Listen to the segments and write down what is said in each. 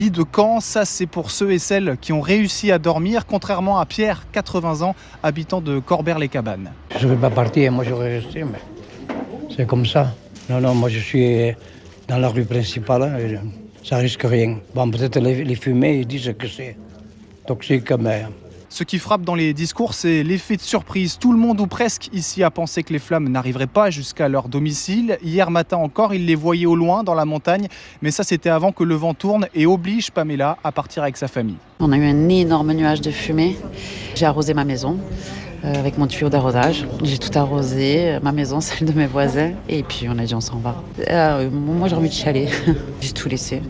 De Caen, ça c'est pour ceux et celles qui ont réussi à dormir, contrairement à Pierre, 80 ans, habitant de Corbère-les-Cabanes. Je ne vais pas partir, moi j'aurais resté, mais c'est comme ça. Non, moi je suis dans la rue principale, ça risque rien. Bon, peut-être les fumées, ils disent que c'est toxique, mais... Ce qui frappe dans les discours, c'est l'effet de surprise. Tout le monde ou presque ici a pensé que les flammes n'arriveraient pas jusqu'à leur domicile. Hier matin encore, ils les voyaient au loin dans la montagne. Mais ça, c'était avant que le vent tourne et oblige Pamela à partir avec sa famille. On a eu un énorme nuage de fumée. J'ai arrosé ma maison avec mon tuyau d'arrosage. J'ai tout arrosé, ma maison, celle de mes voisins. Et puis on a dit on s'en va. Moi, j'ai envie de chialer. J'ai tout laissé,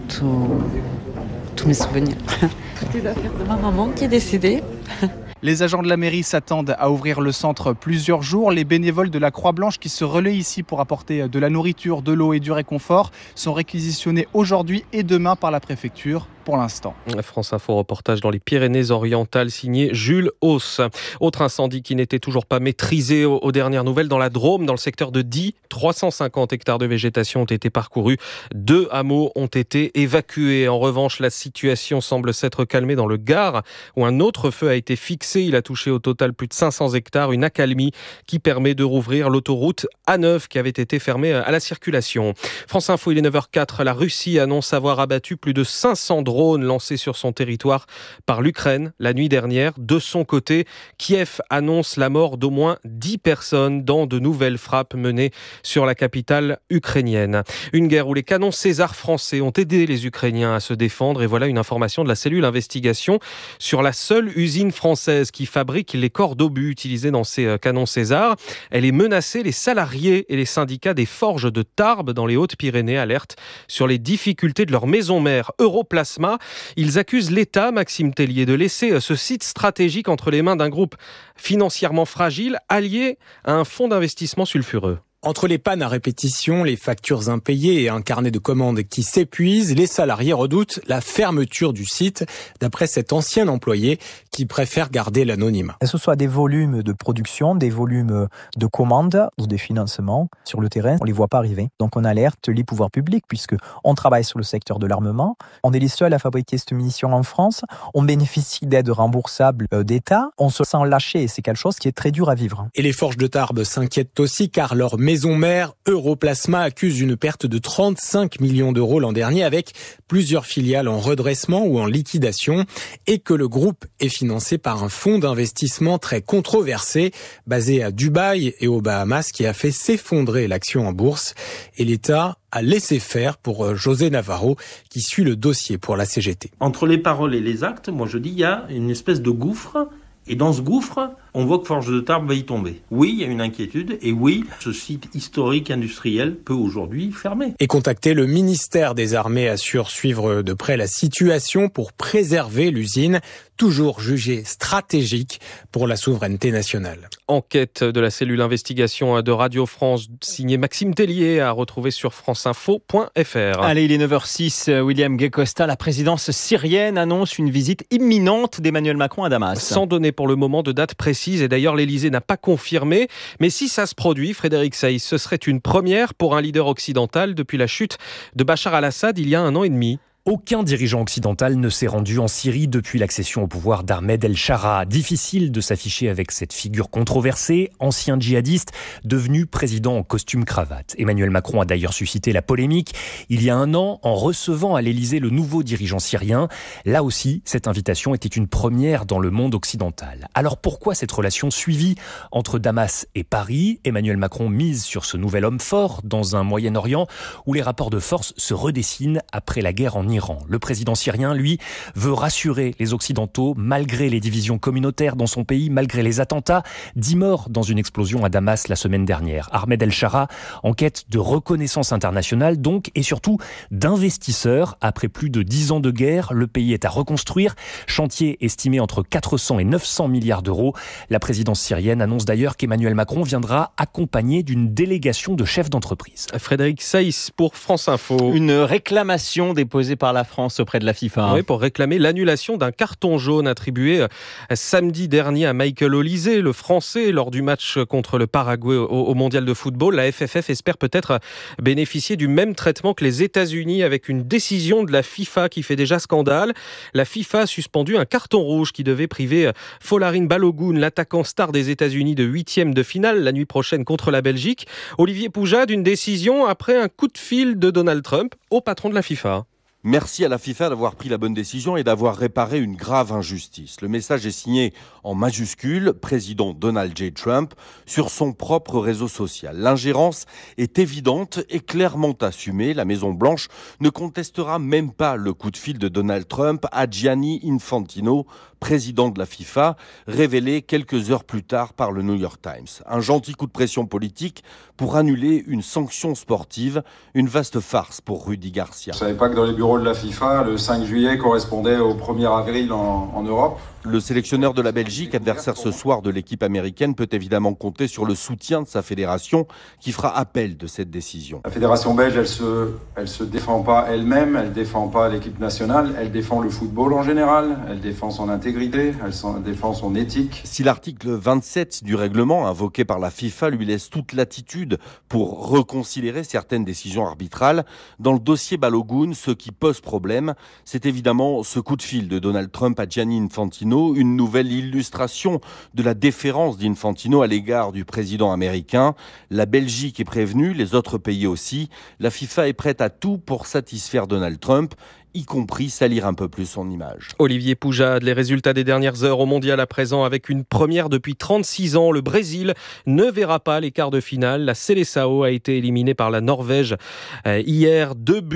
tous mes souvenirs. Toutes les affaires de ma maman qui est décédée. Les agents de la mairie s'attendent à ouvrir le centre plusieurs jours. Les bénévoles de la Croix-Blanche qui se relaient ici pour apporter de la nourriture, de l'eau et du réconfort sont réquisitionnés aujourd'hui et demain par la préfecture. Pour l'instant. France Info reportage dans les Pyrénées-Orientales signé Jules Hauss. Autre incendie qui n'était toujours pas maîtrisé aux dernières nouvelles dans la Drôme, dans le secteur de Die. 350 hectares de végétation ont été parcourus. 2 hameaux ont été évacués. En revanche, la situation semble s'être calmée dans le Gard où un autre feu a été fixé. Il a touché au total plus de 500 hectares. Une accalmie qui permet de rouvrir l'autoroute A9 qui avait été fermée à la circulation. France Info, il est 9h04. La Russie annonce avoir abattu plus de 500 drones lancés sur son territoire par l'Ukraine la nuit dernière. De son côté, Kiev annonce la mort d'au moins 10 personnes dans de nouvelles frappes menées sur la capitale ukrainienne. Une guerre où les canons César français ont aidé les Ukrainiens à se défendre. Et voilà une information de la cellule investigation sur la seule usine française qui fabrique les corps d'obus utilisés dans ces canons César. Elle est menacée. Les salariés et les syndicats des forges de Tarbes dans les Hautes-Pyrénées alertent sur les difficultés de leur maison mère Europlasma. Ils accusent l'État, Maxime Tellier, de laisser ce site stratégique entre les mains d'un groupe financièrement fragile, allié à un fonds d'investissement sulfureux. Entre les pannes à répétition, les factures impayées et un carnet de commandes qui s'épuise, les salariés redoutent la fermeture du site, d'après cet ancien employé qui préfère garder l'anonymat. Que ce soit des volumes de production, des volumes de commandes ou des financements sur le terrain, on ne les voit pas arriver. Donc on alerte les pouvoirs publics puisque on travaille sur le secteur de l'armement. On est les seuls à fabriquer cette munition en France. On bénéficie d'aides remboursables d'État. On se sent lâché et c'est quelque chose qui est très dur à vivre. Et les forges de Tarbes s'inquiètent aussi car leur maison mère Europlasma accuse une perte de 35 millions d'euros l'an dernier avec plusieurs filiales en redressement ou en liquidation et que le groupe est financé par un fonds d'investissement très controversé basé à Dubaï et aux Bahamas qui a fait s'effondrer l'action en bourse et l'État a laissé faire pour José Navarro qui suit le dossier pour la CGT. Entre les paroles et les actes, moi je dis il y a une espèce de gouffre. Et dans ce gouffre, on voit que Forges de Tarbes va y tomber. Oui, il y a une inquiétude. Et oui, ce site historique industriel peut aujourd'hui fermer. Et contacté, le ministère des Armées assure suivre de près la situation pour préserver l'usine, toujours jugée stratégique pour la souveraineté nationale. Enquête de la cellule investigation de Radio France, signée Maxime Tellier, à retrouver sur franceinfo.fr. Allez, il est 9h06. William Guy-Costa, la présidence syrienne annonce une visite imminente d'Emmanuel Macron à Damas. Sans donner pour le moment de date précise, et d'ailleurs l'Elysée n'a pas confirmé. Mais si ça se produit, Frédéric Saïs, ce serait une première pour un leader occidental depuis la chute de Bachar al-Assad il y a 1 an et demi. Aucun dirigeant occidental ne s'est rendu en Syrie depuis l'accession au pouvoir d'Ahmed El-Shara. Difficile de s'afficher avec cette figure controversée, ancien djihadiste, devenu président en costume cravate. Emmanuel Macron a d'ailleurs suscité la polémique il y a 1 an en recevant à l'Elysée le nouveau dirigeant syrien. Là aussi, cette invitation était une première dans le monde occidental. Alors pourquoi cette relation suivie entre Damas et Paris ? Emmanuel Macron mise sur ce nouvel homme fort dans un Moyen-Orient où les rapports de force se redessinent après la guerre en Iran. Le président syrien, lui, veut rassurer les Occidentaux malgré les divisions communautaires dans son pays, malgré les attentats. 10 morts dans une explosion à Damas la semaine dernière. Ahmed El-Shara en quête de reconnaissance internationale donc et surtout d'investisseurs. Après plus de 10 ans de guerre, le pays est à reconstruire. Chantier estimé entre 400 et 900 milliards d'euros. La présidence syrienne annonce d'ailleurs qu'Emmanuel Macron viendra accompagné d'une délégation de chefs d'entreprise. Frédéric Saïs pour France Info. Une réclamation déposée par la France auprès de la FIFA. Oui, pour réclamer l'annulation d'un carton jaune attribué samedi dernier à Michael Olise, le Français, lors du match contre le Paraguay au Mondial de football. La FFF espère peut-être bénéficier du même traitement que les États-Unis avec une décision de la FIFA qui fait déjà scandale. La FIFA a suspendu un carton rouge qui devait priver Folarin Balogun, l'attaquant star des États-Unis, de 8e de finale la nuit prochaine contre la Belgique. Olivier Poujade, une décision après un coup de fil de Donald Trump au patron de la FIFA. Merci à la FIFA d'avoir pris la bonne décision et d'avoir réparé une grave injustice. Le message est signé en majuscule, président Donald J. Trump, sur son propre réseau social. L'ingérence est évidente et clairement assumée. La Maison-Blanche ne contestera même pas le coup de fil de Donald Trump à Gianni Infantino, président de la FIFA, révélé quelques heures plus tard par le New York Times. Un gentil coup de pression politique pour annuler une sanction sportive, une vaste farce pour Rudy Garcia. Vous ne savez pas que dans les bureaux de la FIFA, le 5 juillet correspondait au 1er avril en Europe ? Le sélectionneur de la Belgique, adversaire ce soir de l'équipe américaine, peut évidemment compter sur le soutien de sa fédération qui fera appel de cette décision. La fédération belge, elle se défend pas elle-même, elle défend pas l'équipe nationale, elle défend le football en général, elle défend son intégrité, elle défend son éthique. Si l'article 27 du règlement invoqué par la FIFA lui laisse toute latitude pour reconsidérer certaines décisions arbitrales, dans le dossier Balogun, ce qui pose problème, c'est évidemment ce coup de fil de Donald Trump à Gianni Infantino, une nouvelle illustration de la déférence d'Infantino à l'égard du président américain. La Belgique est prévenue, les autres pays aussi. La FIFA est prête à tout pour satisfaire Donald Trump, y compris salir un peu plus son image. Olivier Poujade, les résultats des dernières heures au Mondial à présent avec une première depuis 36 ans. Le Brésil ne verra pas les quarts de finale. La Seleção a été éliminée par la Norvège hier,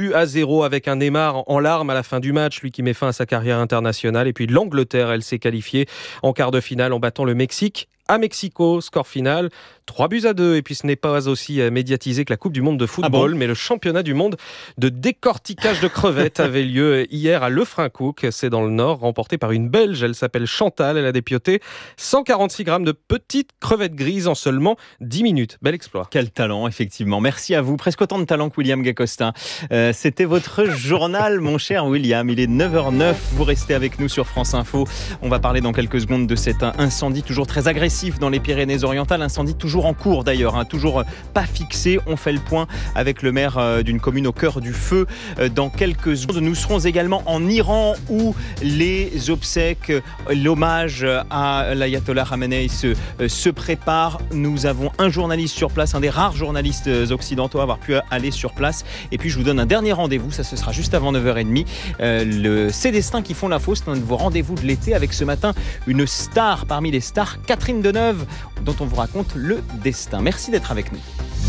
2-0 avec un Neymar en larmes à la fin du match, lui qui met fin à sa carrière internationale. Et puis l'Angleterre, elle s'est qualifiée en quart de finale en battant le Mexique à Mexico, score final 3-2. Et puis ce n'est pas aussi médiatisé que la Coupe du Monde de football, mais le championnat du monde de décortiquage de crevettes avait lieu hier à Lefrancouc, c'est dans le Nord, remporté par une Belge. Elle s'appelle Chantal, elle a dépioté 146 grammes de petites crevettes grises en seulement 10 minutes. Bel exploit. Quel talent, effectivement. Merci à vous. Presque autant de talent que William Gacostin. C'était votre journal, mon cher William. Il est 9h09. Vous restez avec nous sur France Info. On va parler dans quelques secondes de cet incendie toujours très agressif dans les Pyrénées-Orientales, incendie toujours en cours d'ailleurs, toujours pas fixé. On fait le point avec le maire d'une commune au cœur du feu dans quelques secondes. Nous serons également en Iran où les obsèques, l'hommage à l'ayatollah Khamenei se préparent. Nous avons un journaliste sur place, un des rares journalistes occidentaux à avoir pu aller sur place. Et puis je vous donne un dernier rendez-vous, ça ce sera juste avant 9h30. C'est Destin qui font l'info, c'est un de vos rendez-vous de l'été avec ce matin une star parmi les stars, Catherine Deneuve, dont on vous raconte le destin. Merci d'être avec nous.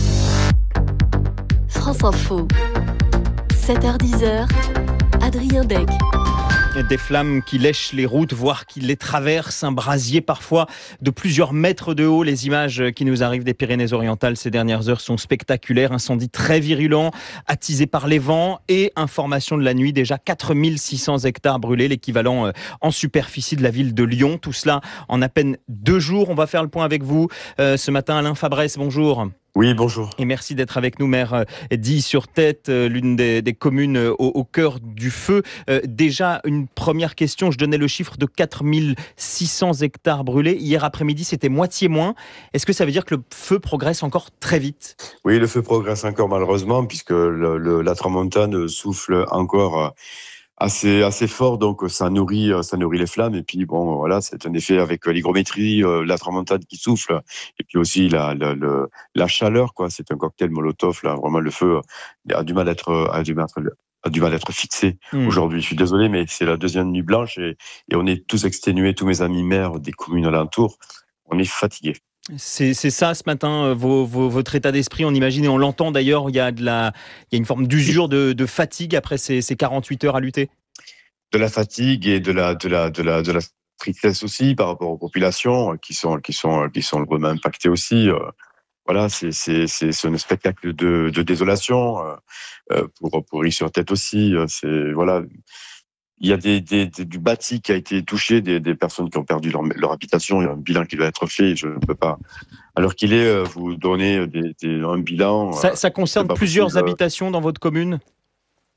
France Info, 7h-10h, Adrien Dec. Des flammes qui lèchent les routes, voire qui les traversent, un brasier parfois de plusieurs mètres de haut. Les images qui nous arrivent des Pyrénées-Orientales ces dernières heures sont spectaculaires. Incendie très virulent, attisé par les vents et information de la nuit, déjà 4600 hectares brûlés, l'équivalent en superficie de la ville de Lyon. Tout cela en à peine 2 jours. On va faire le point avec vous ce matin. Alain Fabresse, bonjour. Oui, bonjour. Et merci d'être avec nous, maire d'Illy-sur-Tête, l'une des communes au cœur du feu. Déjà, une première question, je donnais le chiffre de 4600 hectares brûlés. Hier après-midi, c'était moitié moins. Est-ce que ça veut dire que le feu progresse encore très vite ? Oui, le feu progresse encore malheureusement, puisque la tramontane souffle encore assez fort, donc ça nourrit les flammes. Et puis bon, voilà, c'est un effet avec l'hygrométrie, la tramontane qui souffle, et puis aussi la chaleur, quoi. C'est un cocktail Molotov là. Vraiment, le feu a du mal à être fixé aujourd'hui. Je suis désolé, mais c'est la deuxième nuit blanche et on est tous exténués, tous mes amis maires des communes alentours, on est fatigués. C'est ça ce matin, votre état d'esprit, on imagine et on l'entend d'ailleurs, il y a une forme d'usure de fatigue après ces 48 heures à lutter. De la fatigue et de la tristesse aussi par rapport aux populations qui sont vraiment impactées aussi. Voilà, c'est un spectacle de désolation pour Illy-sur-Tête aussi. C'est voilà. Il y a du bâti qui a été touché, des personnes qui ont perdu leur habitation. Il y a un bilan qui doit être fait. Je ne peux pas, alors qu'il est, vous donner un bilan. Ça concerne plusieurs habitations dans votre commune ?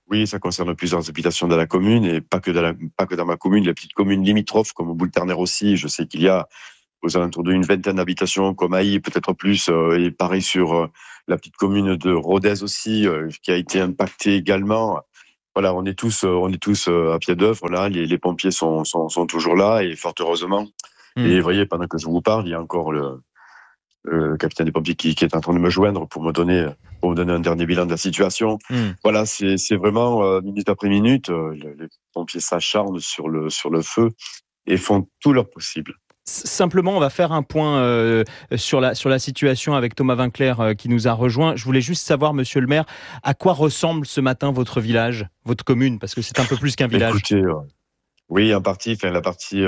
Oui, ça concerne plusieurs habitations dans la commune et pas que dans ma commune, les petites communes limitrophes comme Boule-Terner aussi. Je sais qu'il y a aux alentours d'une vingtaine d'habitations comme Haï, peut-être plus, et pareil sur la petite commune de Rodez aussi, qui a été impactée également. Voilà, on est tous à pied d'œuvre là. Les pompiers sont toujours là et fort heureusement. Et vous voyez, pendant que je vous parle, il y a encore le capitaine des pompiers qui est en train de me joindre pour me donner un dernier bilan de la situation. Voilà, c'est vraiment minute après minute, les pompiers s'acharnent sur le feu et font tout leur possible. Simplement, on va faire un point sur la situation avec Thomas Vinclair qui nous a rejoint. Je voulais juste savoir, monsieur le maire, à quoi ressemble ce matin votre village, votre commune, parce que c'est un peu plus qu'un village. Écoutez, oui, en partie, la partie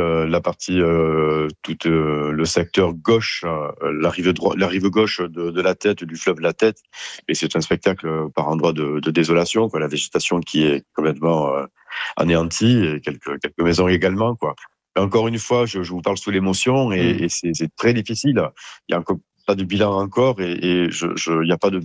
tout le secteur gauche, la rive gauche de la Tête, du fleuve La Tête, et c'est un spectacle par endroits de désolation, quoi. La végétation qui est complètement anéantie, et quelques maisons également, quoi. Mais encore une fois, je vous parle sous l'émotion et c'est très difficile. Il y a encore pas de bilan encore et il n'y a pas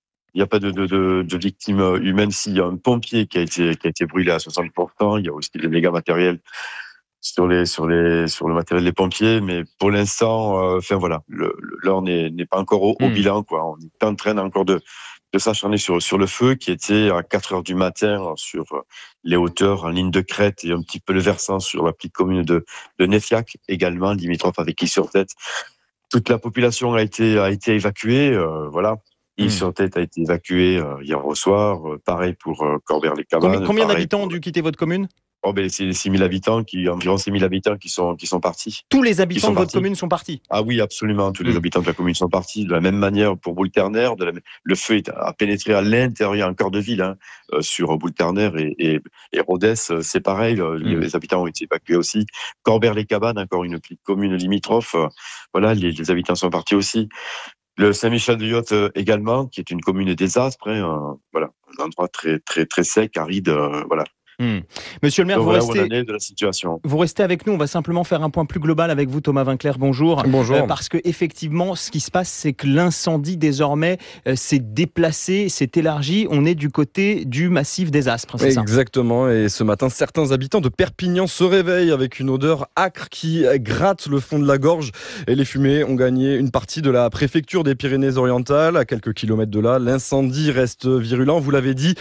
de victimes humaines. S'il y a un pompier qui a été brûlé à 60%, il y a aussi des dégâts matériels sur le matériel des pompiers, mais pour l'instant, voilà, l'heure n'est pas encore au bilan, quoi. On est en train encore de s'acharner sur le feu qui était à 4h du matin sur les hauteurs en ligne de crête et un petit peu le versant sur la petite commune de Nefiac, également limitrophe avec Île-sur-Tête. Toute la population a été évacuée, voilà. Île-sur-Tête a été évacuée hier au soir, pareil pour Corbert-les-Cabanes. Combien d'habitants ont dû quitter votre commune ? C'est les 6 000 habitants environ 6 000 habitants qui sont partis. Tous les habitants de votre commune sont partis? Ah oui, absolument. Tous les habitants de la commune sont partis. De la même manière pour Boule-Terner. Le feu a pénétré à l'intérieur encore de ville, sur Boule-Terner et Rodez, c'est pareil. Les habitants ont été évacués aussi. Corbert-les-Cabanes, encore une petite commune limitrophe. Voilà, les habitants sont partis aussi. Le Saint-Michel-de-Yotte également, qui est une commune des Aspres, voilà, un endroit très très très sec, aride, voilà. Monsieur le maire, vous restez avec nous. On va simplement faire un point plus global avec vous, Thomas Vinclair. Bonjour. Bonjour. Parce que effectivement, ce qui se passe, c'est que l'incendie désormais s'est déplacé, s'est élargi. On est du côté du massif des Aspres, c'est ça ? Exactement. Et ce matin, certains habitants de Perpignan se réveillent avec une odeur âcre qui gratte le fond de la gorge. Et les fumées ont gagné une partie de la préfecture des Pyrénées-Orientales. À quelques kilomètres de là, l'incendie reste virulent. Vous l'avez dit,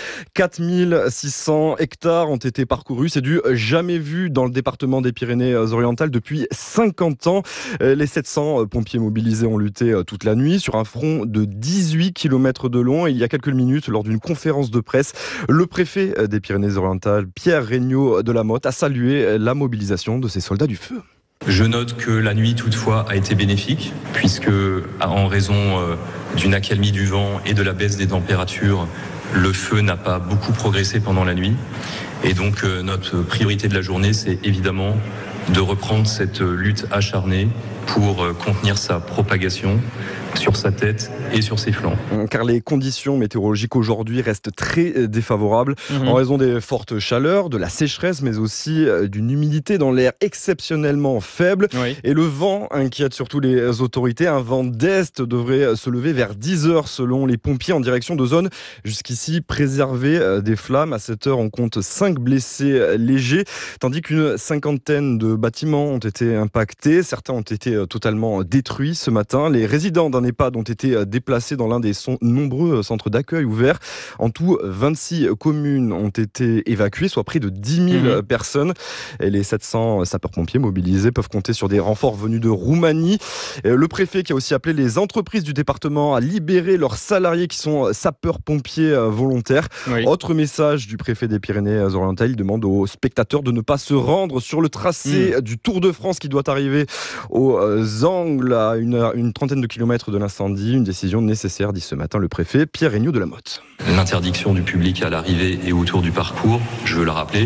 4600 hectares ont été parcourus. C'est du jamais vu dans le département des Pyrénées-Orientales depuis 50 ans. Les 700 pompiers mobilisés ont lutté toute la nuit sur un front de 18 km de long. Et il y a quelques minutes, lors d'une conférence de presse, le préfet des Pyrénées-Orientales, Pierre Regnault de la Motte, a salué la mobilisation de ces soldats du feu. Je note que la nuit, toutefois, a été bénéfique, puisque en raison d'une accalmie du vent et de la baisse des températures, le feu n'a pas beaucoup progressé pendant la nuit. Et donc notre priorité de la journée, c'est évidemment de reprendre cette lutte acharnée pour contenir sa propagation sur sa tête et sur ses flancs. Car les conditions météorologiques aujourd'hui restent très défavorables en raison des fortes chaleurs, de la sécheresse, mais aussi d'une humidité dans l'air exceptionnellement faible. Oui. Et le vent inquiète surtout les autorités. Un vent d'est devrait se lever vers 10h selon les pompiers en direction de zones jusqu'ici préservées des flammes. À cette heure, on compte 5 blessés légers, tandis qu'une cinquantaine de bâtiments ont été impactés. Certains ont été totalement détruits ce matin. Les résidents d'un EHPAD ont été déplacés dans l'un des nombreux centres d'accueil ouverts. En tout, 26 communes ont été évacuées, soit près de 10 000 personnes. Et les 700 sapeurs-pompiers mobilisés peuvent compter sur des renforts venus de Roumanie. Le préfet qui a aussi appelé les entreprises du département à libérer leurs salariés qui sont sapeurs-pompiers volontaires. Oui. Autre message du préfet des Pyrénées-Orientales, il demande aux spectateurs de ne pas se rendre sur le tracé du Tour de France qui doit arriver aux Angles à une trentaine de kilomètres de l'incendie. Une décision nécessaire, dit ce matin le préfet Pierre Regnault de la Motte. L'interdiction du public à l'arrivée et autour du parcours, je veux le rappeler,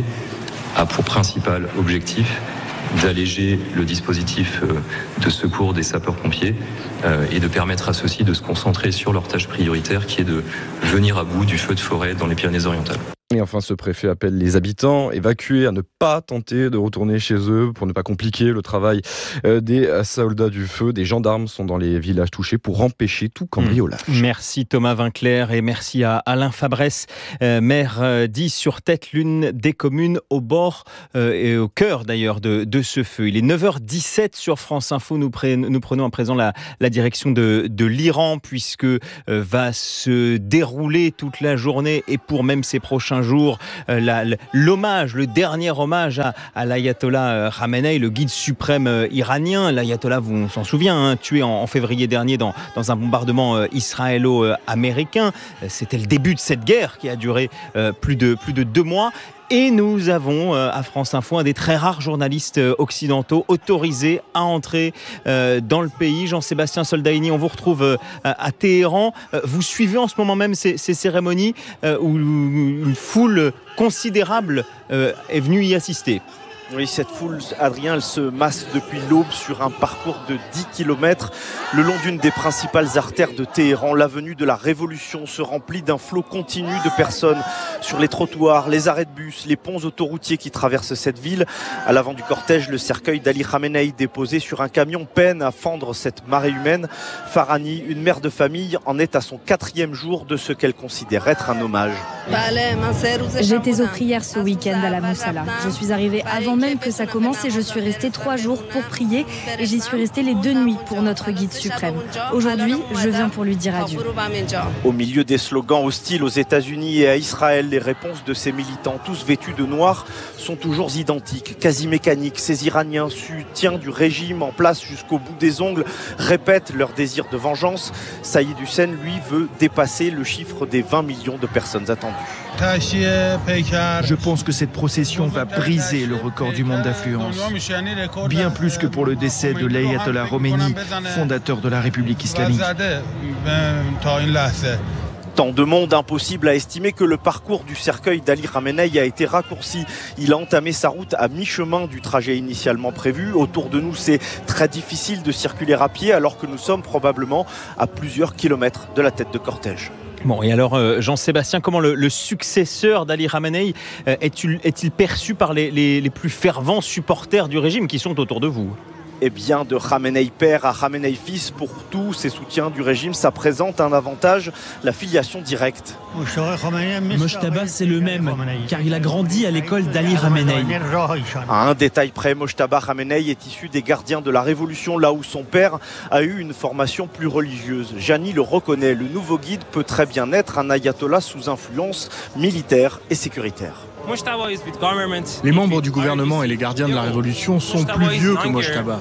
a pour principal objectif d'alléger le dispositif de secours des sapeurs-pompiers et de permettre à ceux-ci de se concentrer sur leur tâche prioritaire qui est de venir à bout du feu de forêt dans les Pyrénées-Orientales. Et enfin, ce préfet appelle les habitants évacués à ne pas tenter de retourner chez eux pour ne pas compliquer le travail des soldats du feu. Des gendarmes sont dans les villages touchés pour empêcher tout cambriolage. Merci Thomas Vinclair et merci à Alain Fabresse, maire d'Is-sur-Tête, l'une des communes au bord et au cœur d'ailleurs de ce feu. Il est 9h17 sur France Info. Nous prenons à présent la direction de l'Iran puisque va se dérouler toute la journée et pour même ces prochains jours, l'hommage, le dernier hommage à l'ayatollah Khamenei, le guide suprême iranien. L'ayatollah, on s'en souvient, tué en février dernier dans un bombardement israélo-américain. C'était le début de cette guerre qui a duré plus de 2 mois. Et nous avons à France Info un des très rares journalistes occidentaux autorisés à entrer dans le pays. Jean-Sébastien Soldaini, on vous retrouve à Téhéran. Vous suivez en ce moment même ces cérémonies où une foule considérable est venue y assister. Oui, cette foule, Adrien, elle se masse depuis l'aube sur un parcours de 10 km le long d'une des principales artères de Téhéran. L'avenue de la Révolution se remplit d'un flot continu de personnes sur les trottoirs, les arrêts de bus, les ponts autoroutiers qui traversent cette ville. À l'avant du cortège, le cercueil d'Ali Khamenei déposé sur un camion peine à fendre cette marée humaine. Farhani, une mère de famille, en est à son 4e jour de ce qu'elle considère être un hommage. J'étais aux prières ce week-end à la Moussala. Je suis arrivée avant même que ça commence et je suis restée 3 jours pour prier et j'y suis restée les 2 nuits pour notre guide suprême. Aujourd'hui, je viens pour lui dire adieu. Au milieu des slogans hostiles aux États-Unis et à Israël, les réponses de ces militants, tous vêtus de noir, sont toujours identiques, quasi mécaniques. Ces Iraniens, soutiens du régime en place jusqu'au bout des ongles, répètent leur désir de vengeance. Saïd Hussein, lui, veut dépasser le chiffre des 20 millions de personnes attendues. Je pense que cette procession va briser le record du monde d'affluence. Bien plus que pour le décès de l'ayatollah Khomeini, fondateur de la République islamique. Tant de monde, impossible à estimer que le parcours du cercueil d'Ali Khamenei a été raccourci. Il a entamé sa route à mi-chemin du trajet initialement prévu. Autour de nous, c'est très difficile de circuler à pied alors que nous sommes probablement à plusieurs kilomètres de la tête de cortège. Bon, et alors Jean-Sébastien, comment le successeur d'Ali Khamenei est-il perçu par les plus fervents supporters du régime qui sont autour de vous ? Eh bien, de Khamenei père à Khamenei fils, pour tous ces soutiens du régime, ça présente un avantage, la filiation directe. Mojtaba, c'est le même, car il a grandi à l'école d'Ali Khamenei. À un détail près, Mojtaba Khamenei est issu des gardiens de la Révolution, là où son père a eu une formation plus religieuse. Jani le reconnaît, le nouveau guide peut très bien être un ayatollah sous influence militaire et sécurutaire. Les membres du gouvernement et les gardiens de la Révolution sont plus vieux que Mojtaba.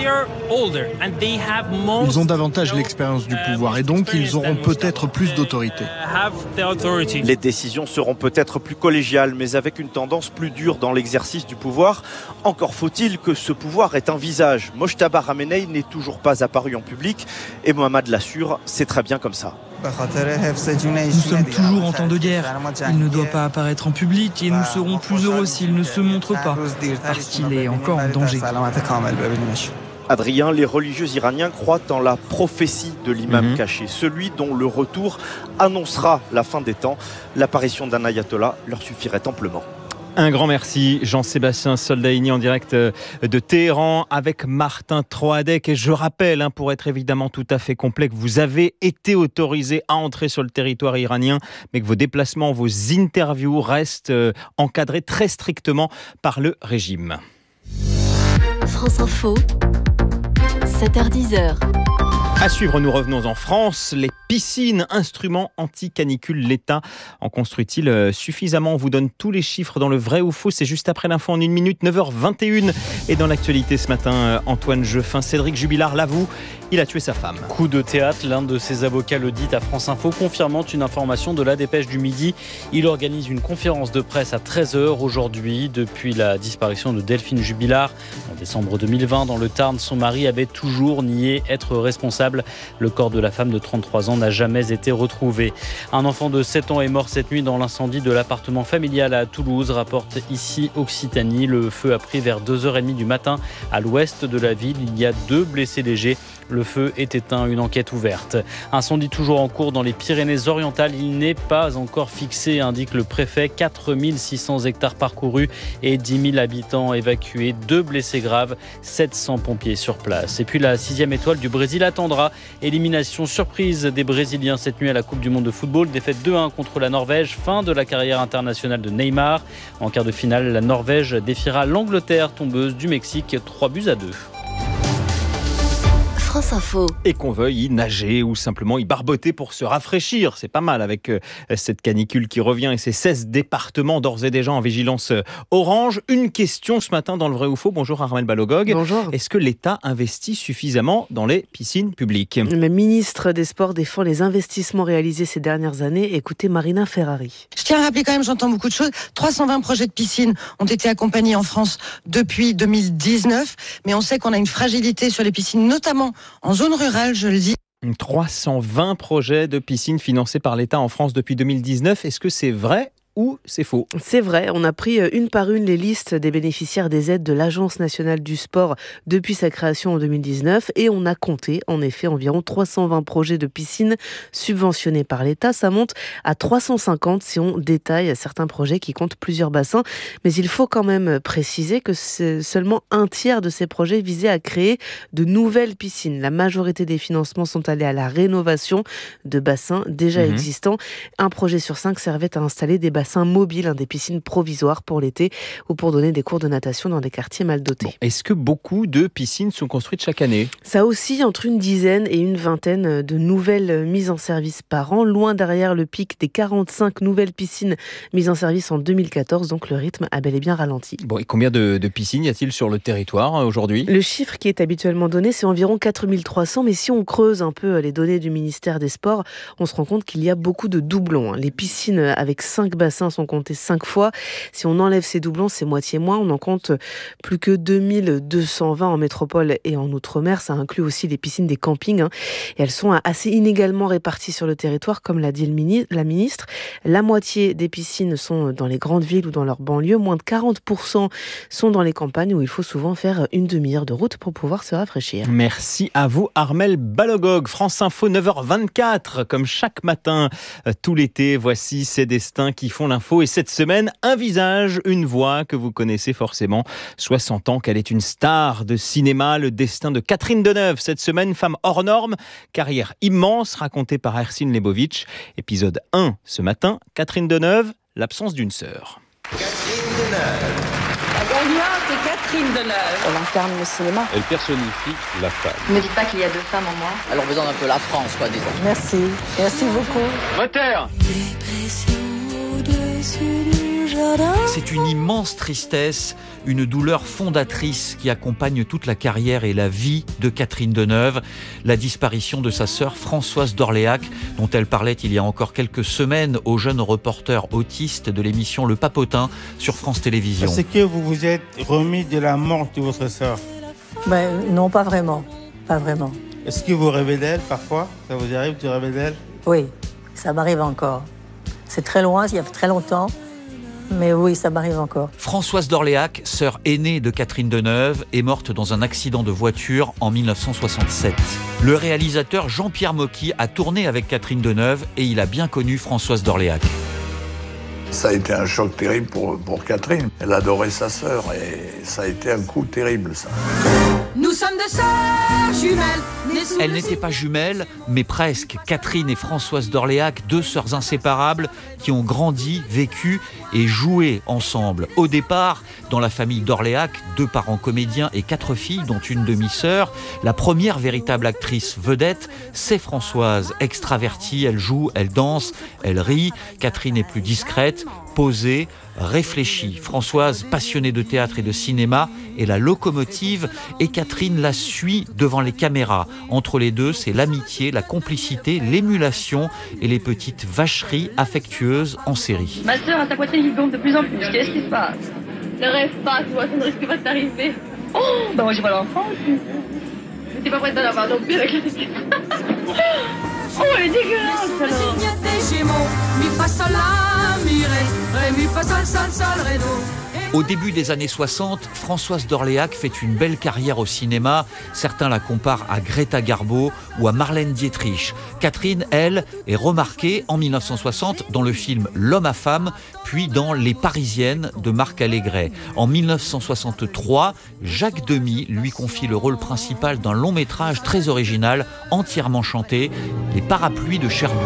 Ils ont davantage l'expérience du pouvoir et donc ils auront peut-être plus d'autorité. Les décisions seront peut-être plus collégiales, mais avec une tendance plus dure dans l'exercice du pouvoir. Encore faut-il que ce pouvoir ait un visage. Mojtaba Khamenei n'est toujours pas apparu en public et Mohamed l'assure, c'est très bien comme ça. Nous sommes toujours en temps de guerre. Il ne doit pas apparaître en public et nous serons plus heureux s'il ne se montre pas, parce qu'il est encore en danger. Adrien, les religieux iraniens croient en la prophétie de l'imam caché, celui dont le retour annoncera la fin des temps. L'apparition d'un ayatollah leur suffirait amplement. Un grand merci, Jean-Sébastien Soldaini en direct de Téhéran avec Martin Troadec. Et je rappelle, pour être évidemment tout à fait complet, que vous avez été autorisé à entrer sur le territoire iranien, mais que vos déplacements, vos interviews restent encadrés très strictement par le régime. France Info, 7h-10h. À suivre, nous revenons en France. Les piscines, instruments anti-canicule, l'État en construit-il suffisamment ? On vous donne tous les chiffres dans le vrai ou faux. C'est juste après l'info en 1 minute, 9h21. Et dans l'actualité ce matin, Antoine Jeuffin, Cédric Jubilard l'avoue, il a tué sa femme. Coup de théâtre, l'un de ses avocats le dit à France Info, confirmant une information de la Dépêche du Midi. Il organise une conférence de presse à 13h aujourd'hui. Depuis la disparition de Delphine Jubilard en décembre 2020 dans le Tarn, son mari avait toujours nié être responsable. Le corps de la femme de 33 ans n'a jamais été retrouvé. Un enfant de 7 ans est mort cette nuit dans l'incendie de l'appartement familial à Toulouse, rapporte ici Occitanie. Le feu a pris vers 2h30 du matin à l'ouest de la ville. Il y a 2 blessés légers. Le Le feu est éteint, une enquête ouverte. Incendie toujours en cours dans les Pyrénées-Orientales. Il n'est pas encore fixé, indique le préfet. 4600 hectares parcourus et 10 000 habitants évacués. 2 blessés graves, 700 pompiers sur place. Et puis la 6e étoile du Brésil attendra. Élimination surprise des Brésiliens cette nuit à la Coupe du Monde de football. Défaite 2-1 contre la Norvège. Fin de la carrière internationale de Neymar. En quart de finale, la Norvège défiera l'Angleterre, tombeuse du Mexique, 3-2. France Info. Et qu'on veuille y nager ou simplement y barboter pour se rafraîchir. C'est pas mal avec cette canicule qui revient et ces 16 départements d'ores et déjà en vigilance orange. Une question ce matin dans le vrai ou faux. Bonjour Armelle Balogog. Bonjour. Est-ce que l'État investit suffisamment dans les piscines publiques ? Le ministre des Sports défend les investissements réalisés ces dernières années. Écoutez Marina Ferrari. Je tiens à rappeler quand même, j'entends beaucoup de choses. 320 projets de piscines ont été accompagnés en France depuis 2019. Mais on sait qu'on a une fragilité sur les piscines, notamment en zone rurale, je le dis. 320 projets de piscines financés par l'État en France depuis 2019. Est-ce que c'est vrai ou c'est faux ? C'est vrai, on a pris une par une les listes des bénéficiaires des aides de l'Agence nationale du sport depuis sa création en 2019 et on a compté en effet environ 320 projets de piscines subventionnés par l'État. Ça monte à 350 si on détaille certains projets qui comptent plusieurs bassins. Mais il faut quand même préciser que c'est seulement un tiers de ces projets visaient à créer de nouvelles piscines. La majorité des financements sont allés à la rénovation de bassins déjà existants. Un projet sur 5 servait à installer des bassins mobiles, des piscines provisoires pour l'été ou pour donner des cours de natation dans des quartiers mal dotés. Bon, est-ce que beaucoup de piscines sont construites chaque année ? Ça oscille entre une dizaine et une vingtaine de nouvelles mises en service par an, loin derrière le pic des 45 nouvelles piscines mises en service en 2014, donc le rythme a bel et bien ralenti. Bon, et combien de piscines y a-t-il sur le territoire aujourd'hui ? Le chiffre qui est habituellement donné, c'est environ 4300, mais si on creuse un peu les données du ministère des Sports, on se rend compte qu'il y a beaucoup de doublons. Les piscines avec 5 bassins sont comptés 5 fois. Si on enlève ces doublons, c'est moitié moins. On en compte plus que 2220 en métropole et en outre-mer. Ça inclut aussi les piscines des campings. Et elles sont assez inégalement réparties sur le territoire, comme l'a dit la ministre. La moitié des piscines sont dans les grandes villes ou dans leurs banlieues. Moins de 40% sont dans les campagnes où il faut souvent faire une demi-heure de route pour pouvoir se rafraîchir. Merci à vous Armelle Balogog. France Info 9h24, comme chaque matin tout l'été. Voici ces destins qui font l'info. Et cette semaine, un visage, une voix que vous connaissez forcément. 60 ans qu'elle est une star de cinéma. Le destin de Catherine Deneuve. Cette semaine, femme hors norme, carrière immense racontée par Hercine Lebovitch. Épisode 1 ce matin. Catherine Deneuve, l'absence d'une sœur. Catherine Deneuve. La gagnante est Catherine Deneuve. Elle incarne le cinéma. Elle personnifie la femme. Ne me dites pas qu'il y a 2 femmes en moi. Elle représente un peu la France, quoi, disons. Merci. Merci beaucoup. Moteur. C'est une immense tristesse, une douleur fondatrice qui accompagne toute la carrière et la vie de Catherine Deneuve. La disparition de sa sœur Françoise d'Orléac, dont elle parlait il y a encore quelques semaines aux jeunes reporters autistes de l'émission Le Papotin sur France Télévisions. Est-ce que vous vous êtes remis de la mort de votre sœur ? Non, pas vraiment. Pas vraiment. Est-ce que vous rêvez d'elle parfois ? Ça vous arrive de rêver d'elle ? Oui, ça m'arrive encore. C'est très loin, il y a très longtemps. Mais oui, ça m'arrive encore. Françoise d'Orléac, sœur aînée de Catherine Deneuve, est morte dans un accident de voiture en 1967. Le réalisateur Jean-Pierre Mocky a tourné avec Catherine Deneuve et il a bien connu Françoise d'Orléac. Ça a été un choc terrible pour Catherine. Elle adorait sa sœur et ça a été un coup terrible, ça. Nous sommes 2 sœurs jumelles. Elles n'étaient pas jumelles, mais presque. Catherine et Françoise d'Orléac, 2 sœurs inséparables qui ont grandi, vécu et joué ensemble. Au départ, dans la famille d'Orléac, 2 parents comédiens et 4 filles, dont une demi-sœur. La première véritable actrice vedette, c'est Françoise. Extravertie, elle joue, elle danse, elle rit. Catherine est plus discrète, posée, réfléchie. Françoise, passionnée de théâtre et de cinéma, est la locomotive et Catherine la suit devant les caméras. Entre les deux, c'est l'amitié, la complicité, l'émulation et les petites vacheries affectueuses en série. Ma sœur a sa poitrine qui gonfle de plus en plus. Qu'est-ce qui se passe? Ne rêve pas, tu vois, ça ne risque pas de t'arriver. Oh, bah moi j'ai pas l'enfant aussi. Mais t'es pas prête d'en avoir non plus avec la tête. Oh, elle est dégueulasse alors. Des Gémeaux, mi fa sol la mi ré, ré mi fa sol sol sol ré do. Au début des années 60, Françoise d'Orléac fait une belle carrière au cinéma. Certains la comparent à Greta Garbo ou à Marlène Dietrich. Catherine, elle, est remarquée en 1960 dans le film L'homme à femme, puis dans Les Parisiennes de Marc Allégret. En 1963, Jacques Demy lui confie le rôle principal d'un long métrage très original, entièrement chanté, Les Parapluies de Cherbourg.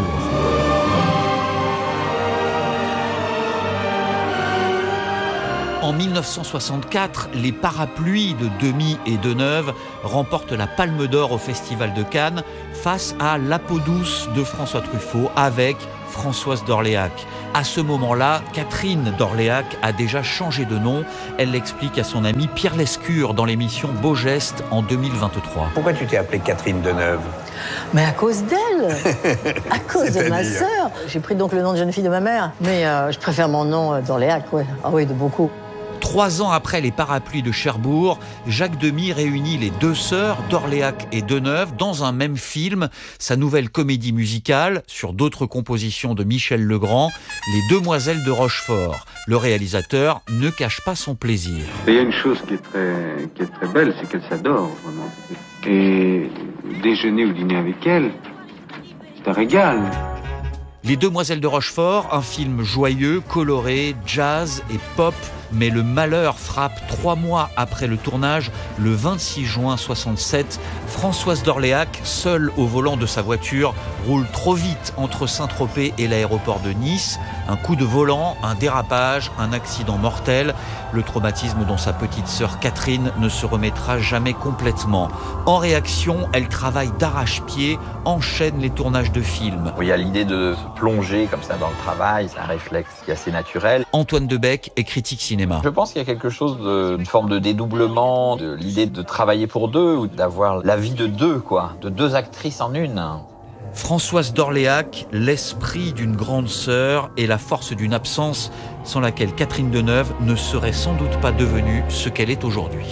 En 1964, les Parapluies de Demy et Deneuve remportent la Palme d'Or au Festival de Cannes face à La peau douce de François Truffaut avec Françoise d'Orléac. À ce moment-là, Catherine d'Orléac a déjà changé de nom. Elle l'explique à son ami Pierre Lescure dans l'émission Beau Geste en 2023. Pourquoi tu t'es appelée Catherine Deneuve ? Mais à cause d'elle, à cause de ma sœur. J'ai pris donc le nom de jeune fille de ma mère, mais je préfère mon nom d'Orléac, ouais. Ah oui, de beaucoup. 3 ans après les Parapluies de Cherbourg, Jacques Demy réunit les deux sœurs d'Orléac et Deneuve dans un même film, sa nouvelle comédie musicale, sur d'autres compositions de Michel Legrand, Les Demoiselles de Rochefort. Le réalisateur ne cache pas son plaisir. Il y a une chose qui est très belle, c'est qu'elle s'adore, vraiment. Et déjeuner ou dîner avec elle, c'est un régal. Les Demoiselles de Rochefort, un film joyeux, coloré, jazz et pop, mais le malheur frappe 3 mois après le tournage, le 26 juin 67. Françoise d'Orléac, seule au volant de sa voiture, roule trop vite entre Saint-Tropez et l'aéroport de Nice. Un coup de volant, un dérapage, un accident mortel. Le traumatisme dont sa petite sœur Catherine ne se remettra jamais complètement. En réaction, elle travaille d'arrache-pied, enchaîne les tournages de films. Il y a l'idée de se plonger comme ça dans le travail, c'est un réflexe qui est assez naturel. Antoine Debec est critique cinéma. Je pense qu'il y a quelque chose d'une forme de dédoublement, de l'idée de travailler pour deux, ou d'avoir la vie de deux, de 2 actrices en une. Françoise d'Orléac, l'esprit d'une grande sœur et la force d'une absence sans laquelle Catherine Deneuve ne serait sans doute pas devenue ce qu'elle est aujourd'hui.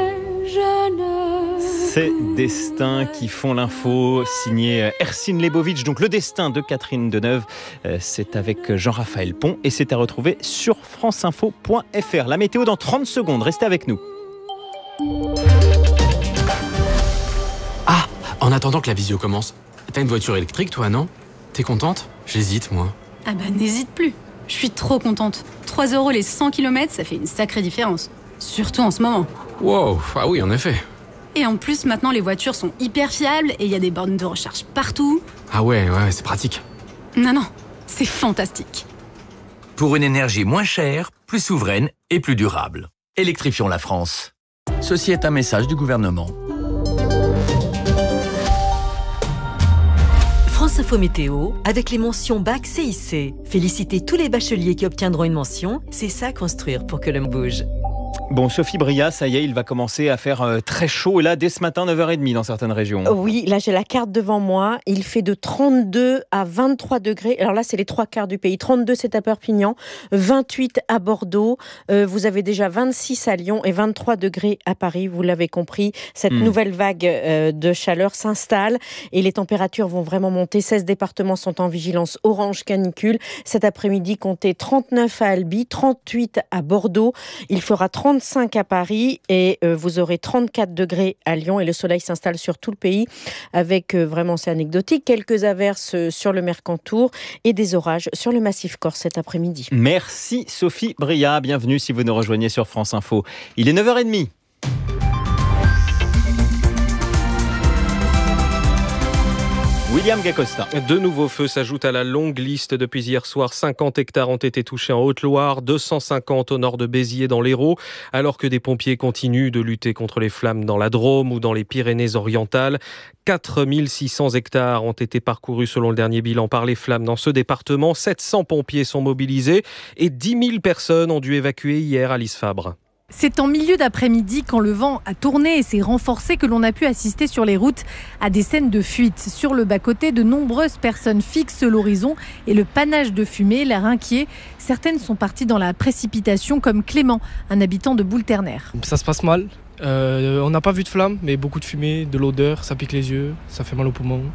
Ces destins qui font l'info, signé Ercine Lebovitch. Donc le destin de Catherine Deneuve, c'est avec Jean-Raphaël Pont et c'est à retrouver sur franceinfo.fr. La météo dans 30 secondes, restez avec nous. Ah, en attendant que la visio commence, t'as une voiture électrique toi, non ? T'es contente ? J'hésite moi. Ah bah n'hésite plus, je suis trop contente. 3 € les 100 km, ça fait une sacrée différence. Surtout en ce moment. Wow, ah oui en effet. Et en plus, maintenant, les voitures sont hyper fiables et il y a des bornes de recharge partout. Ah ouais, c'est pratique. Non, c'est fantastique. Pour une énergie moins chère, plus souveraine et plus durable. Électrifions la France. Ceci est un message du gouvernement. France Info Météo, avec les mentions BAC CIC. Félicitez tous les bacheliers qui obtiendront une mention. C'est ça construire pour que l'homme bouge. Bon, Sophie Bria, ça y est, il va commencer à faire très chaud. Et là, dès ce matin, 9h30 dans certaines régions. Oui, là, j'ai la carte devant moi. Il fait de 32 à 23 degrés. Alors là, c'est les 3/4 du pays. 32, c'est à Perpignan. 28 à Bordeaux. Vous avez déjà 26 à Lyon et 23 degrés à Paris. Vous l'avez compris. Cette nouvelle vague de chaleur s'installe et les températures vont vraiment monter. 16 départements sont en vigilance orange canicule. Cet après-midi, comptez 39 à Albi, 38 à Bordeaux. Il fera 35 à Paris et vous aurez 34 degrés à Lyon et le soleil s'installe sur tout le pays avec vraiment, c'est anecdotique, quelques averses sur le Mercantour et des orages sur le massif corse cet après-midi. Merci Sophie Bria, bienvenue si vous nous rejoignez sur France Info. Il est 9h30. William Gacosta. De nouveaux feux s'ajoutent à la longue liste. Depuis hier soir, 50 hectares ont été touchés en Haute-Loire, 250 au nord de Béziers dans l'Hérault, alors que des pompiers continuent de lutter contre les flammes dans la Drôme ou dans les Pyrénées-Orientales. 4600 hectares ont été parcourus selon le dernier bilan par les flammes dans ce département. 700 pompiers sont mobilisés et 10 000 personnes ont dû évacuer hier Alice Fabre. C'est en milieu d'après-midi, quand le vent a tourné et s'est renforcé, que l'on a pu assister sur les routes à des scènes de fuite. Sur le bas-côté, de nombreuses personnes fixent l'horizon et le panache de fumée, l'air inquiet. Certaines sont parties dans la précipitation, comme Clément, un habitant de Boule-Ternaire. Ça se passe mal. On n'a pas vu de flamme, mais beaucoup de fumée, de l'odeur, ça pique les yeux, ça fait mal aux poumons.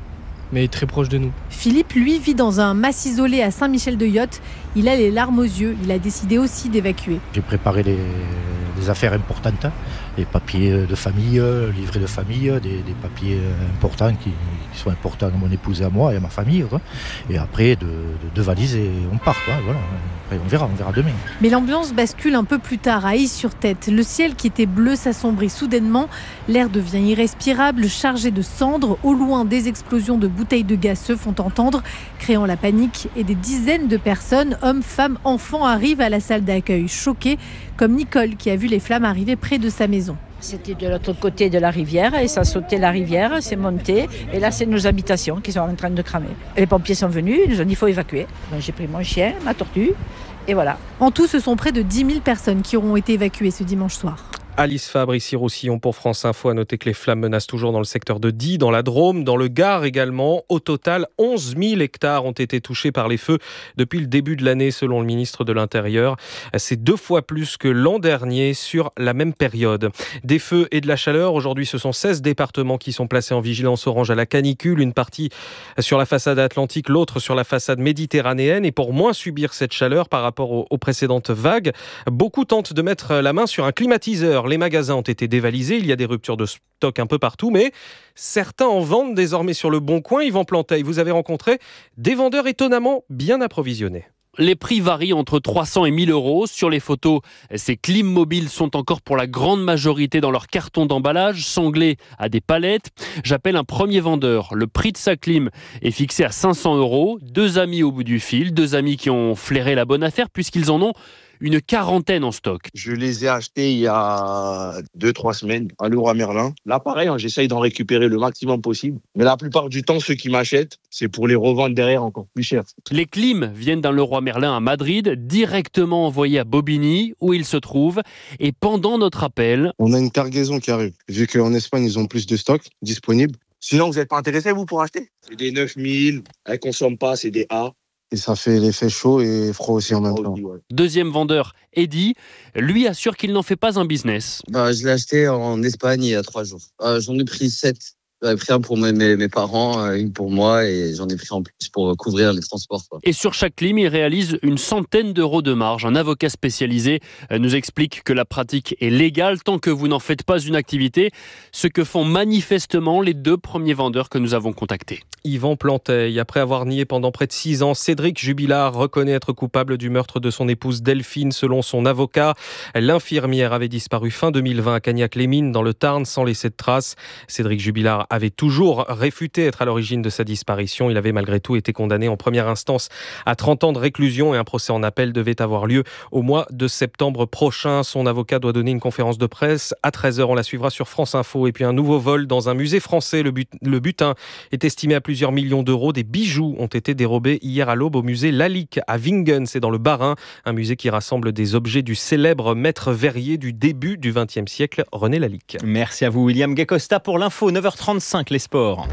mais très proche de nous. Philippe, lui, vit dans un mas isolé à Saint-Michel-de-Yotte. Il a les larmes aux yeux. Il a décidé aussi d'évacuer. J'ai préparé des affaires importantes, les papiers de famille, livrets de famille, des papiers importants qui sont importants à mon épouse et à moi et à ma famille. Quoi. Et après, deux valises et on part. Quoi, voilà. Après, on verra demain. Mais l'ambiance bascule un peu plus tard à Is-sur-Tête. Le ciel qui était bleu s'assombrit soudainement. L'air devient irrespirable, chargé de cendres. Au loin, des explosions de bouteilles de gaz se font entendre, créant la panique. Et des dizaines de personnes, hommes, femmes, enfants, arrivent à la salle d'accueil, choqués, comme Nicole qui a vu les flammes arriver près de sa maison. C'était de l'autre côté de la rivière et ça sautait la rivière, c'est monté et là c'est nos habitations qui sont en train de cramer. Les pompiers sont venus, ils nous ont dit qu'il faut évacuer. Donc j'ai pris mon chien, ma tortue et voilà. En tout, ce sont près de 10 000 personnes qui auront été évacuées ce dimanche soir. Alice Fabre, ici Roussillon pour France Info. À noter que les flammes menacent toujours dans le secteur de Die, dans la Drôme, dans le Gard également. Au total, 11 000 hectares ont été touchés par les feux depuis le début de l'année, selon le ministre de l'Intérieur. C'est 2 fois plus que l'an dernier sur la même période. Des feux et de la chaleur. Aujourd'hui, ce sont 16 départements qui sont placés en vigilance orange à la canicule. Une partie sur la façade atlantique, l'autre sur la façade méditerranéenne. Et pour moins subir cette chaleur par rapport aux précédentes vagues, beaucoup tentent de mettre la main sur un climatiseur. Les magasins ont été dévalisés, il y a des ruptures de stock un peu partout, mais certains en vendent désormais sur le Bon Coin. Yvan Planteil, vous avez rencontré des vendeurs étonnamment bien approvisionnés. Les prix varient entre 300 et 1000 euros. Sur les photos, ces clims mobiles sont encore pour la grande majorité dans leur carton d'emballage, sanglés à des palettes. J'appelle un premier vendeur. Le prix de sa clim est fixé à 500 euros. 2 amis au bout du fil, 2 amis qui ont flairé la bonne affaire puisqu'ils en ont une quarantaine en stock. Je les ai achetés il y a 2-3 semaines à Leroy Merlin. Là, pareil, j'essaye d'en récupérer le maximum possible. Mais la plupart du temps, ceux qui m'achètent, c'est pour les revendre derrière encore plus cher. Les clims viennent d'un Leroy Merlin à Madrid, directement envoyés à Bobigny, où ils se trouvent. Et pendant notre appel... On a une cargaison qui arrive. Vu qu'en Espagne, ils ont plus de stock disponible. Sinon, vous n'êtes pas intéressé, vous, pour acheter? C'est des 9000, elles ne consomment pas, c'est des A. Et ça fait l'effet chaud et froid aussi en même temps. Deuxième vendeur, Eddy, lui assure qu'il n'en fait pas un business. Je l'ai acheté en Espagne il y a 3 jours. J'en ai pris 7. J'en ai pris un pour mes parents, une pour moi et j'en ai pris en plus pour couvrir les transports. Quoi. Et sur chaque clim, il réalise une centaine d'euros de marge. Un avocat spécialisé nous explique que la pratique est légale tant que vous n'en faites pas une activité, ce que font manifestement les 2 premiers vendeurs que nous avons contactés. Yvan Planteil, après avoir nié pendant près de 6 ans, Cédric Jubilard reconnaît être coupable du meurtre de son épouse Delphine. Selon son avocat, l'infirmière avait disparu fin 2020 à Cagnac-les-Mines dans le Tarn sans laisser de traces. Cédric Jubilard avait toujours réfuté être à l'origine de sa disparition. Il avait malgré tout été condamné en première instance à 30 ans de réclusion et un procès en appel devait avoir lieu au mois de septembre prochain. Son avocat doit donner une conférence de presse à 13h. On la suivra sur France Info. Et puis un nouveau vol dans un musée français. Le butin est estimé à plusieurs millions d'euros. Des bijoux ont été dérobés hier à l'aube au musée Lalique à Wingen. C'est dans le Bas-Rhin. Un musée qui rassemble des objets du célèbre maître verrier du début du XXe siècle, René Lalique. Merci à vous, William Gacosta, pour l'info. 9h35. Les sports.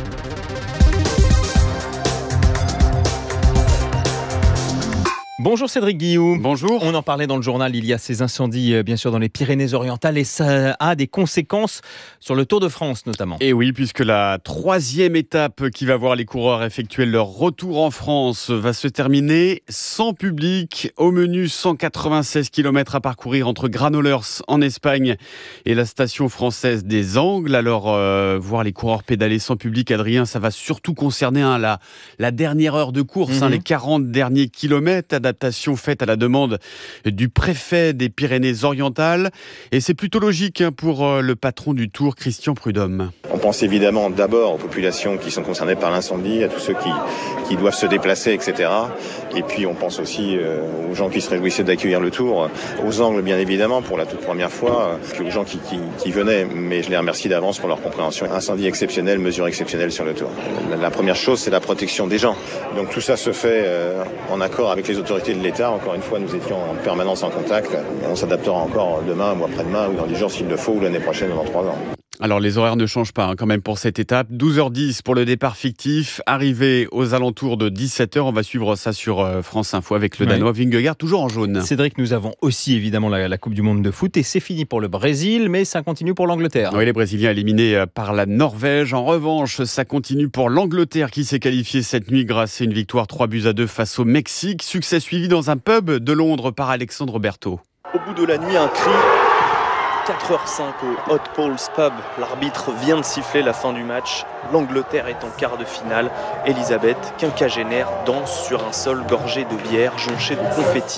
Bonjour Cédric Guillou. Bonjour. On en parlait dans le journal, il y a ces incendies bien sûr dans les Pyrénées-Orientales et ça a des conséquences sur le Tour de France notamment. Et oui, puisque la 3e étape qui va voir les coureurs effectuer leur retour en France va se terminer sans public. Au menu, 196 km à parcourir entre Granollers en Espagne et la station française des Angles. Alors, voir les coureurs pédaler sans public, Adrien, ça va surtout concerner la dernière heure de course, les 40 derniers kilomètres. Adaptation faite à la demande du préfet des Pyrénées-Orientales. Et c'est plutôt logique pour le patron du Tour, Christian Prudhomme. On pense évidemment d'abord aux populations qui sont concernées par l'incendie, à tous ceux qui doivent se déplacer, etc. Et puis on pense aussi aux gens qui se réjouissaient d'accueillir le Tour, aux Angles bien évidemment pour la toute première fois, puis aux gens qui venaient, mais je les remercie d'avance pour leur compréhension. Incendie exceptionnel, mesure exceptionnelle sur le Tour. La première chose, c'est la protection des gens. Donc tout ça se fait en accord avec les autorités de l'État. Encore une fois, nous étions en permanence en contact. On s'adaptera encore demain ou après-demain ou dans 10 jours s'il le faut ou l'année prochaine ou dans 3 ans. Alors les horaires ne changent pas quand même pour cette étape. 12h10 pour le départ fictif. Arrivé aux alentours de 17h. On va suivre ça sur France Info avec le Danois Vingegaard, toujours en jaune. Cédric, nous avons aussi évidemment la Coupe du Monde de foot et c'est fini pour le Brésil, mais ça continue pour l'Angleterre. Oui, les Brésiliens éliminés par la Norvège. En revanche, ça continue pour l'Angleterre qui s'est qualifiée cette nuit grâce à une victoire 3-2 face au Mexique. Succès suivi dans un pub de Londres par Alexandre Berthaud. Au bout de la nuit, un cri. 4h05 au Hot Paul's Pub. L'arbitre vient de siffler la fin du match. L'Angleterre est en quart de finale. Elisabeth, quinquagénaire, danse sur un sol gorgé de bière, jonché de confettis.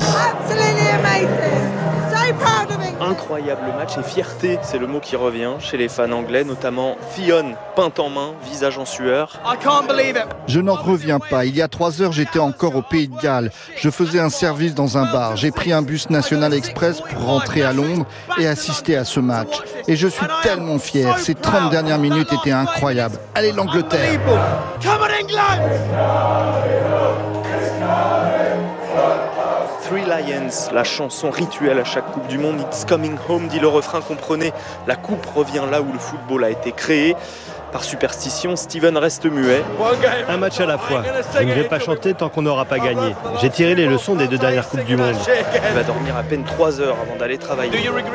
Incroyable match et fierté, c'est le mot qui revient chez les fans anglais, notamment Fionn, peinte en main, visage en sueur. Je n'en reviens pas. Il y a 3 heures, j'étais encore au Pays de Galles. Je faisais un service dans un bar. J'ai pris un bus National Express pour rentrer à Londres et assister à ce match. Et je suis tellement fier. Ces 30 dernières minutes étaient incroyables. Allez l'Angleterre! Three Lions, la chanson rituelle à chaque Coupe du Monde. It's coming home, dit le refrain, comprenez. La coupe revient là où le football a été créé. Par superstition, Steven reste muet. Un match à la fois. Je ne vais pas chanter tant qu'on n'aura pas gagné. J'ai tiré les leçons des 2 dernières Coupes du Monde. Il va dormir à peine 3 heures avant d'aller travailler.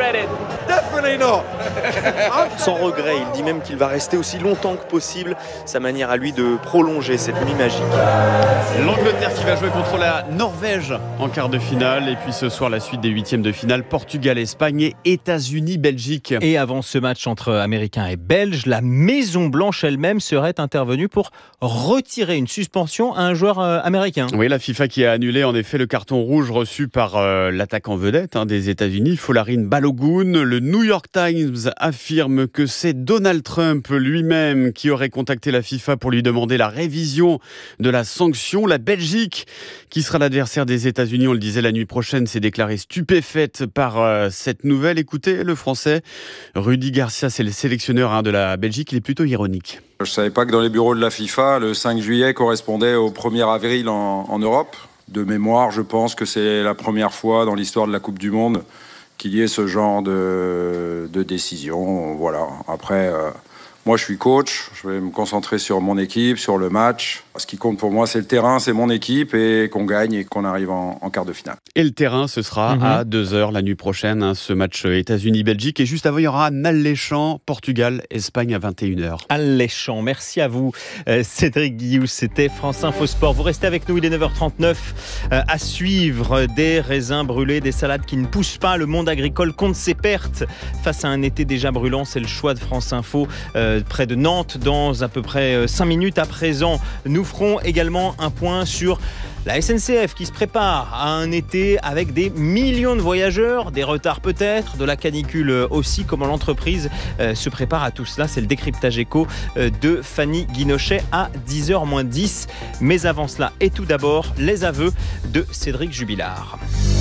Sans regret, il dit même qu'il va rester aussi longtemps que possible. Sa manière à lui de prolonger cette nuit magique. L'Angleterre qui va jouer contre la Norvège en quart de finale. Et puis ce soir, la suite des 8e de finale. Portugal, Espagne et États-Unis, Belgique. Et avant ce match entre Américains et Belges, la Maison Blanche elle-même serait intervenue pour retirer une suspension à un joueur américain. Oui, la FIFA qui a annulé en effet le carton rouge reçu par l'attaquant vedette des États-Unis, Folarin Balogun. Le New York Times affirme que c'est Donald Trump lui-même qui aurait contacté la FIFA pour lui demander la révision de la sanction. La Belgique, qui sera l'adversaire des États-Unis, on le disait la nuit prochaine, s'est déclarée stupéfaite par cette nouvelle. Écoutez, le Français Rudy Garcia, c'est le sélectionneur de la Belgique, il est plutôt ironique. Je ne savais pas que dans les bureaux de la FIFA, le 5 juillet correspondait au 1er avril en Europe. De mémoire, je pense que c'est la première fois dans l'histoire de la Coupe du Monde qu'il y ait ce genre de décision. Voilà. Après, moi je suis coach, je vais me concentrer sur mon équipe, sur le match. Ce qui compte pour moi, c'est le terrain, c'est mon équipe et qu'on gagne et qu'on arrive en quart de finale. Et le terrain, ce sera à 2h la nuit prochaine, ce match États-Unis-Belgique. Et juste avant, il y aura un alléchant Portugal-Espagne à 21h. Alléchant, merci à vous Cédric Guillou, c'était France Info Sport. Vous restez avec nous, il est 9h39. À suivre, des raisins brûlés, des salades qui ne poussent pas. Le monde agricole compte ses pertes face à un été déjà brûlant. C'est le choix de France Info près de Nantes dans à peu près 5 minutes à présent. Nous ferons également un point sur la SNCF qui se prépare à un été avec des millions de voyageurs, des retards peut-être, de la canicule aussi. Comment l'entreprise se prépare à tout cela, c'est le décryptage éco de Fanny Guinochet à 10h-10. Mais avant cela, et tout d'abord, les aveux de Cédric Jubilard.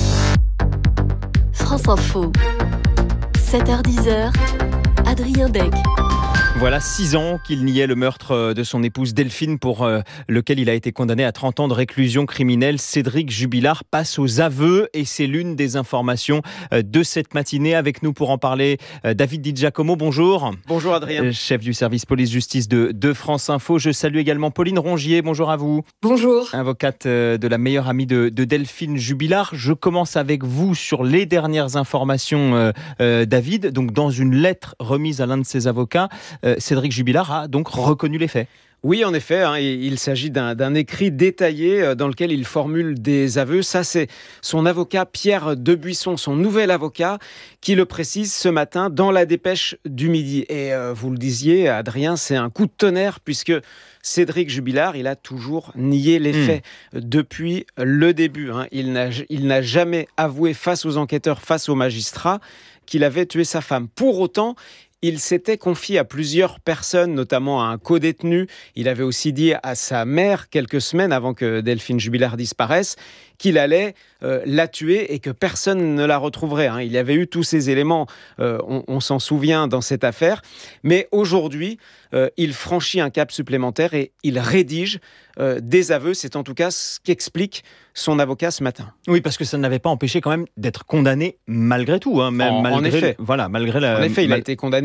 France Info, 7h-10h, Adrien Dec. Voilà 6 ans qu'il niait le meurtre de son épouse Delphine, pour lequel il a été condamné à 30 ans de réclusion criminelle. Cédric Jubilard passe aux aveux et c'est l'une des informations de cette matinée. Avec nous pour en parler, David Di Giacomo, bonjour. Bonjour Adrien. Chef du service police-justice de France Info. Je salue également Pauline Rongier, bonjour à vous. Bonjour. Avocate de la meilleure amie de Delphine Jubilard. Je commence avec vous sur les dernières informations, David. Donc dans une lettre remise à l'un de ses avocats, Cédric Jubilard a donc reconnu les faits. Oui, en effet, il s'agit d'un écrit détaillé dans lequel il formule des aveux. Ça, c'est son avocat Pierre Debuisson, son nouvel avocat, qui le précise ce matin dans la dépêche du Midi. Et vous le disiez, Adrien, c'est un coup de tonnerre puisque Cédric Jubilard, il a toujours nié les faits depuis le début. Il n'a jamais avoué face aux enquêteurs, face aux magistrats, qu'il avait tué sa femme. Pour autant, il s'était confié à plusieurs personnes, notamment à un codétenu. Il avait aussi dit à sa mère, quelques semaines avant que Delphine Jubilard disparaisse, qu'il allait la tuer et que personne ne la retrouverait. Il y avait eu tous ces éléments, on s'en souvient dans cette affaire. Mais aujourd'hui, il franchit un cap supplémentaire et il rédige des aveux. C'est en tout cas ce qu'explique son avocat ce matin. Oui, parce que ça ne l'avait pas empêché quand même d'être condamné malgré tout. En effet. Voilà, malgré la... En effet, il a été condamné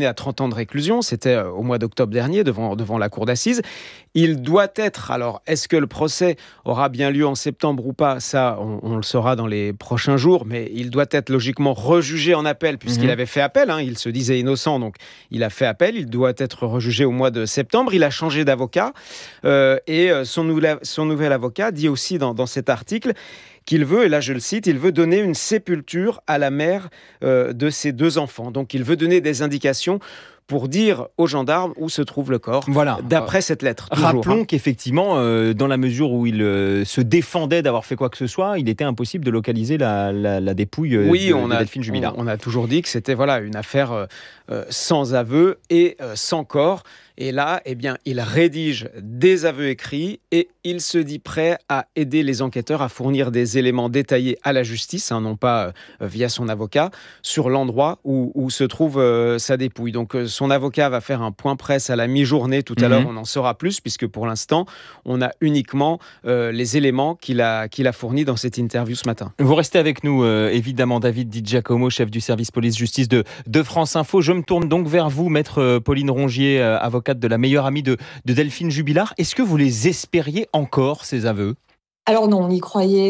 condamné à 30 ans de réclusion. C'était au mois d'octobre dernier devant la cour d'assises. Il doit être, alors est-ce que le procès aura bien lieu en septembre ou pas? Ça, on le saura dans les prochains jours, mais il doit être logiquement rejugé en appel puisqu'il avait fait appel. Il se disait innocent, donc il a fait appel. Il doit être rejugé au mois de septembre. Il a changé d'avocat et son nouvel avocat dit aussi dans cet article qu'il veut, et là je le cite, il veut donner une sépulture à la mère de ses 2 enfants. Donc il veut donner des indications pour dire aux gendarmes où se trouve le corps, d'après cette lettre. Rappelons qu'effectivement, dans la mesure où il se défendait d'avoir fait quoi que ce soit, il était impossible de localiser la dépouille de Delphine Jubilard. On a toujours dit que c'était une affaire sans aveu et sans corps. Et là, il rédige des aveux écrits et il se dit prêt à aider les enquêteurs à fournir des éléments détaillés à la justice, non pas via son avocat, sur l'endroit où se trouve sa dépouille. Donc son avocat va faire un point presse à la mi-journée. Tout à l'heure, on en saura plus, puisque pour l'instant, on a uniquement les éléments qu'il a fournis dans cette interview ce matin. Vous restez avec nous, évidemment, David Di Giacomo, chef du service police-justice de France Info. Je me tourne donc vers vous, maître Pauline Rongier, avocate de la meilleure amie de Delphine Jubilard. Est-ce que vous les espériez encore, ces aveux? Alors non, on y croyait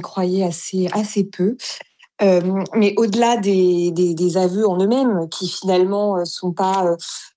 assez peu. Mais au-delà des aveux en eux-mêmes, qui finalement sont pas...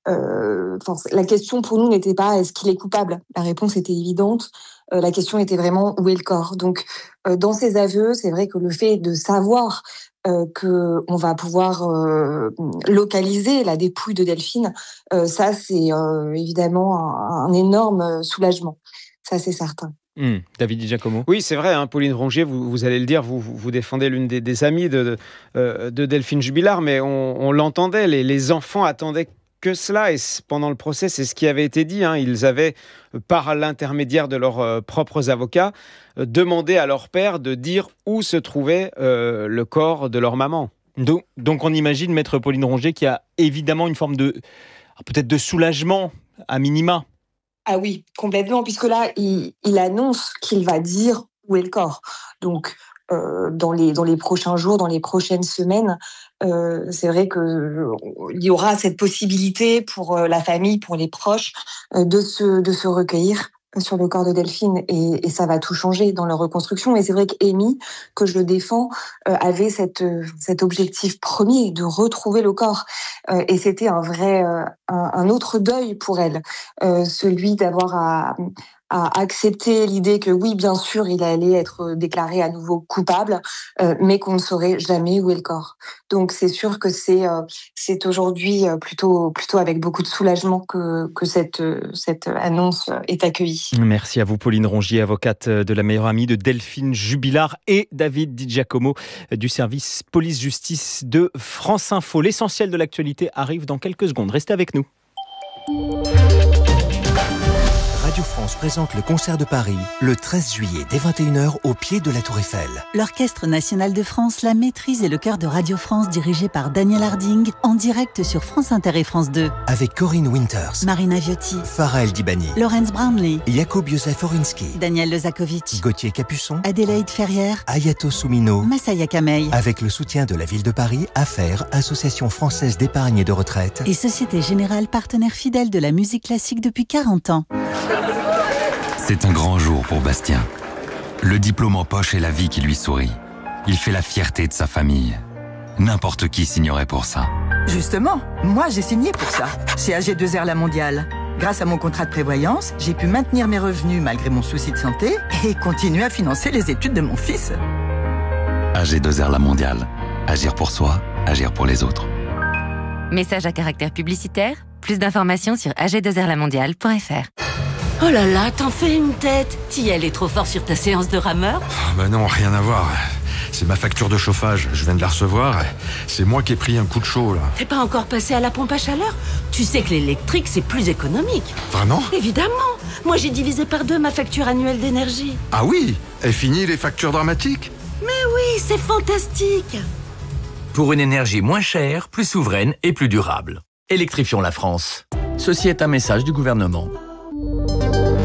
la question pour nous n'était pas est-ce qu'il est coupable. La réponse était évidente. La question était vraiment où est le corps. Donc, dans ces aveux, c'est vrai que le fait de savoir qu'on va pouvoir localiser la dépouille de Delphine, ça c'est évidemment un énorme soulagement. Ça c'est certain. David Di Giacomo. Oui, c'est vrai, Pauline Rongier, vous allez le dire, vous défendez l'une des amies de Delphine Jubilard, mais on l'entendait, les enfants attendaient que cela, et pendant le procès, c'est ce qui avait été dit. Ils avaient, par l'intermédiaire de leurs propres avocats, demandé à leur père de dire où se trouvait le corps de leur maman. Donc on imagine, maître Pauline Rongier, qu'il y a évidemment une forme peut-être de soulagement, à minima. Ah oui, complètement, puisque là, il annonce qu'il va dire où est le corps. Donc, dans les prochains jours, dans les prochaines semaines, c'est vrai qu'il y aura cette possibilité pour la famille, pour les proches, de se recueillir sur le corps de Delphine, et ça va tout changer dans leur reconstruction. Et c'est vrai qu'Amy, que je le défends, avait cet objectif premier de retrouver le corps, et c'était un autre deuil pour elle, celui d'avoir à accepter l'idée que oui, bien sûr, il allait être déclaré à nouveau coupable, mais qu'on ne saurait jamais où est le corps. Donc c'est sûr que c'est aujourd'hui plutôt avec beaucoup de soulagement que cette annonce est accueillie. Merci à vous, Pauline Rongier, avocate de la meilleure amie de Delphine Jubilard, et David Di Giacomo du service police-justice de France Info. L'essentiel de l'actualité arrive dans quelques secondes. Restez avec nous. Radio France présente le concert de Paris le 13 juillet dès 21h au pied de la Tour Eiffel. L'Orchestre National de France, la Maîtrise et le Chœur de Radio France dirigé par Daniel Harding en direct sur France Inter et France 2. Avec Corinne Winters, Marina Viotti, Farah El Dibani, Laurence Brownlee, Jacob Josef Orinski, Daniel Lezakovic, Gauthier Capuçon, Adélaïde Ferrière, Ayato Soumino, Massaya Kamei. Avec le soutien de la Ville de Paris, AFER, Association française d'épargne et de retraite, et Société Générale, partenaire fidèle de la musique classique depuis 40 ans. C'est un grand jour pour Bastien. Le diplôme en poche et la vie qui lui sourit. Il fait la fierté de sa famille. N'importe qui signerait pour ça. Justement, moi j'ai signé pour ça, chez AG2R La Mondiale. Grâce à mon contrat de prévoyance, j'ai pu maintenir mes revenus malgré mon souci de santé et continuer à financer les études de mon fils. AG2R La Mondiale. Agir pour soi, agir pour les autres. Message à caractère publicitaire. Plus d'informations sur ag2rlamondiale.fr. Oh là là, t'en fais une tête. T'y allais trop fort sur ta séance de rameur? Bah non, rien à voir. C'est ma facture de chauffage, je viens de la recevoir. C'est moi qui ai pris un coup de chaud, là. T'es pas encore passé à la pompe à chaleur? Tu sais que l'électrique, c'est plus économique. Vraiment? Évidemment. Moi, j'ai divisé par 2 ma facture annuelle d'énergie. Ah oui? Et fini les factures dramatiques? Mais oui, c'est fantastique. Pour une énergie moins chère, plus souveraine et plus durable. Électrifions la France. Ceci est un message du gouvernement.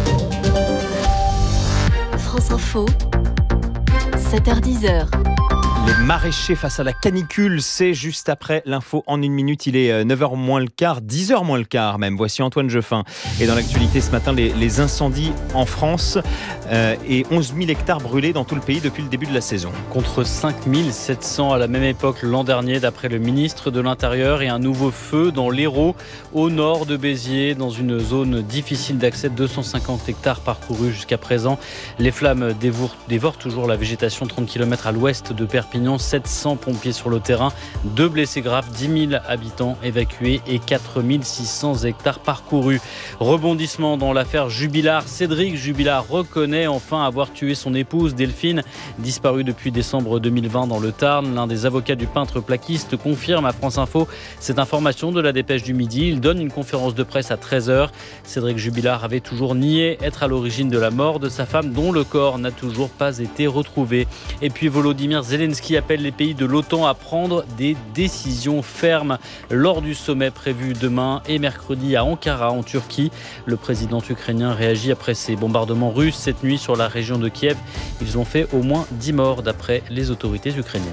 France Info, 7h-10h. Les maraîchers face à la canicule, c'est juste après l'info en 1 minute. Il est 9h moins le quart, 10h moins le quart même. Voici Antoine Jeffin. Et dans l'actualité ce matin, les incendies en France et 11 000 hectares brûlés dans tout le pays depuis le début de la saison. Contre 5 700 à la même époque l'an dernier, d'après le ministre de l'Intérieur. Et un nouveau feu dans l'Hérault, au nord de Béziers, dans une zone difficile d'accès. 250 hectares parcourus jusqu'à présent. Les flammes dévorent toujours la végétation. 30 km à l'ouest de Perpignan. 700 pompiers sur le terrain, 2 blessés graves, 10 000 habitants évacués et 4 600 hectares parcourus. Rebondissement dans l'affaire Jubilard. Cédric Jubilard reconnaît enfin avoir tué son épouse Delphine, disparue depuis décembre 2020 dans le Tarn. L'un des avocats du peintre plaquiste confirme à France Info cette information de la Dépêche du Midi. Il donne une conférence de presse à 13h. Cédric Jubilard avait toujours nié être à l'origine de la mort de sa femme, dont le corps n'a toujours pas été retrouvé. Et puis Volodymyr Zelensky appelle les pays de l'OTAN à prendre des décisions fermes lors du sommet prévu demain et mercredi à Ankara en Turquie. Le président ukrainien réagit après ces bombardements russes cette nuit sur la région de Kiev. Ils ont fait au moins 10 morts d'après les autorités ukrainiennes.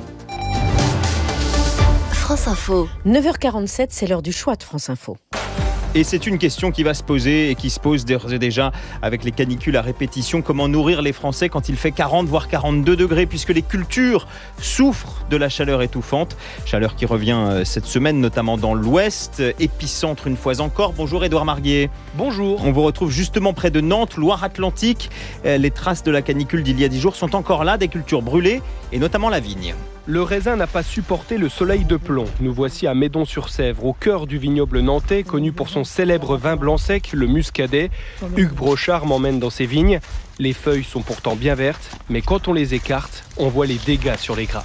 France Info. 9h47, c'est l'heure du choix de France Info. Et c'est une question qui va se poser et qui se pose d'ores et déjà avec les canicules à répétition. Comment nourrir les Français quand il fait 40 voire 42 degrés puisque les cultures souffrent de la chaleur étouffante. Chaleur qui revient cette semaine notamment dans l'ouest, épicentre une fois encore. Bonjour Édouard Marguier. Bonjour. On vous retrouve justement près de Nantes, Loire-Atlantique. Les traces de la canicule d'il y a 10 jours sont encore là, des cultures brûlées et notamment la vigne. Le raisin n'a pas supporté le soleil de plomb. Nous voici à Médon-sur-Sèvre, au cœur du vignoble nantais, connu pour son célèbre vin blanc sec, le Muscadet. Hugues Brochard m'emmène dans ses vignes. Les feuilles sont pourtant bien vertes, mais quand on les écarte, on voit les dégâts sur les grappes.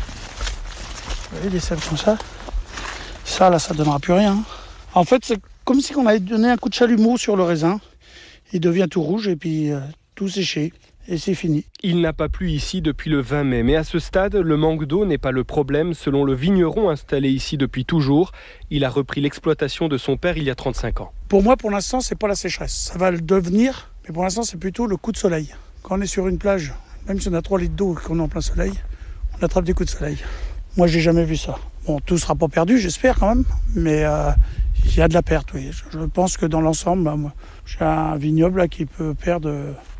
Vous voyez des sèves comme ça. Ça, là, ça ne donnera plus rien. En fait, c'est comme si on avait donné un coup de chalumeau sur le raisin. Il devient tout rouge et puis tout séché. Et c'est fini. Il n'a pas plu ici depuis le 20 mai, mais à ce stade, le manque d'eau n'est pas le problème. Selon le vigneron installé ici depuis toujours, il a repris l'exploitation de son père il y a 35 ans. Pour moi, pour l'instant, c'est pas la sécheresse. Ça va le devenir, mais pour l'instant, c'est plutôt le coup de soleil. Quand on est sur une plage, même si on a 3 litres d'eau et qu'on est en plein soleil, on attrape des coups de soleil. Moi, j'ai jamais vu ça. Bon, tout sera pas perdu, j'espère quand même, mais il y a de la perte, oui. Je pense que dans l'ensemble, moi, j'ai un vignoble là, qui peut perdre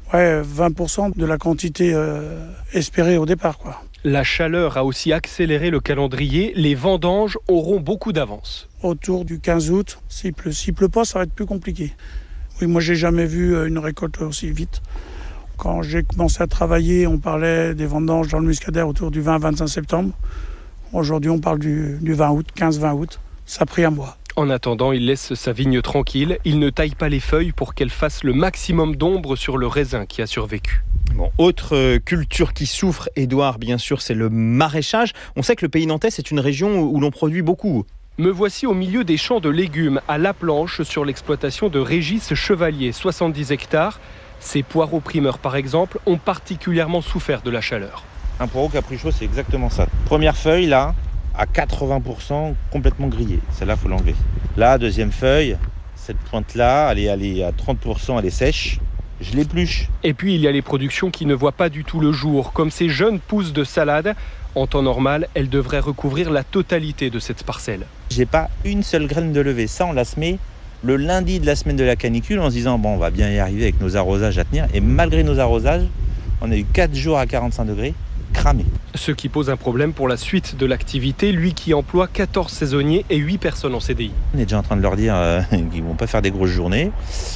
20% de la quantité espérée au départ, quoi. La chaleur a aussi accéléré le calendrier. Les vendanges auront beaucoup d'avance. Autour du 15 août, s'il pleut pas, ça va être plus compliqué. Oui, moi, j'ai jamais vu une récolte aussi vite. Quand j'ai commencé à travailler, on parlait des vendanges dans le Muscadet autour du 20-25 septembre. Aujourd'hui, on parle du 20 août, 15-20 août. Ça a pris un mois. En attendant, il laisse sa vigne tranquille. Il ne taille pas les feuilles pour qu'elles fassent le maximum d'ombre sur le raisin qui a survécu. Bon, autre culture qui souffre, Édouard, bien sûr, c'est le maraîchage. On sait que le pays nantais, c'est une région où l'on produit beaucoup. Me voici au milieu des champs de légumes, à La Planche, sur l'exploitation de Régis Chevalier, 70 hectares. Ces poireaux primeurs, par exemple, ont particulièrement souffert de la chaleur. Un poireau qui a pris chaud, c'est exactement ça. Première feuille, là, à 80% complètement grillée. Celle-là, il faut l'enlever. Là, deuxième feuille, cette pointe-là, elle est à 30%, elle est sèche. Je l'épluche. Et puis, il y a les productions qui ne voient pas du tout le jour, comme ces jeunes pousses de salade. En temps normal, elles devraient recouvrir la totalité de cette parcelle. J'ai pas une seule graine de levée. Ça, on la semé le lundi de la semaine de la canicule en se disant, bon, on va bien y arriver avec nos arrosages à tenir. Et malgré nos arrosages, on a eu 4 jours à 45 degrés. Cramé. Ce qui pose un problème pour la suite de l'activité, lui qui emploie 14 saisonniers et 8 personnes en CDI. On est déjà en train de leur dire qu'ils ne vont pas faire des grosses journées.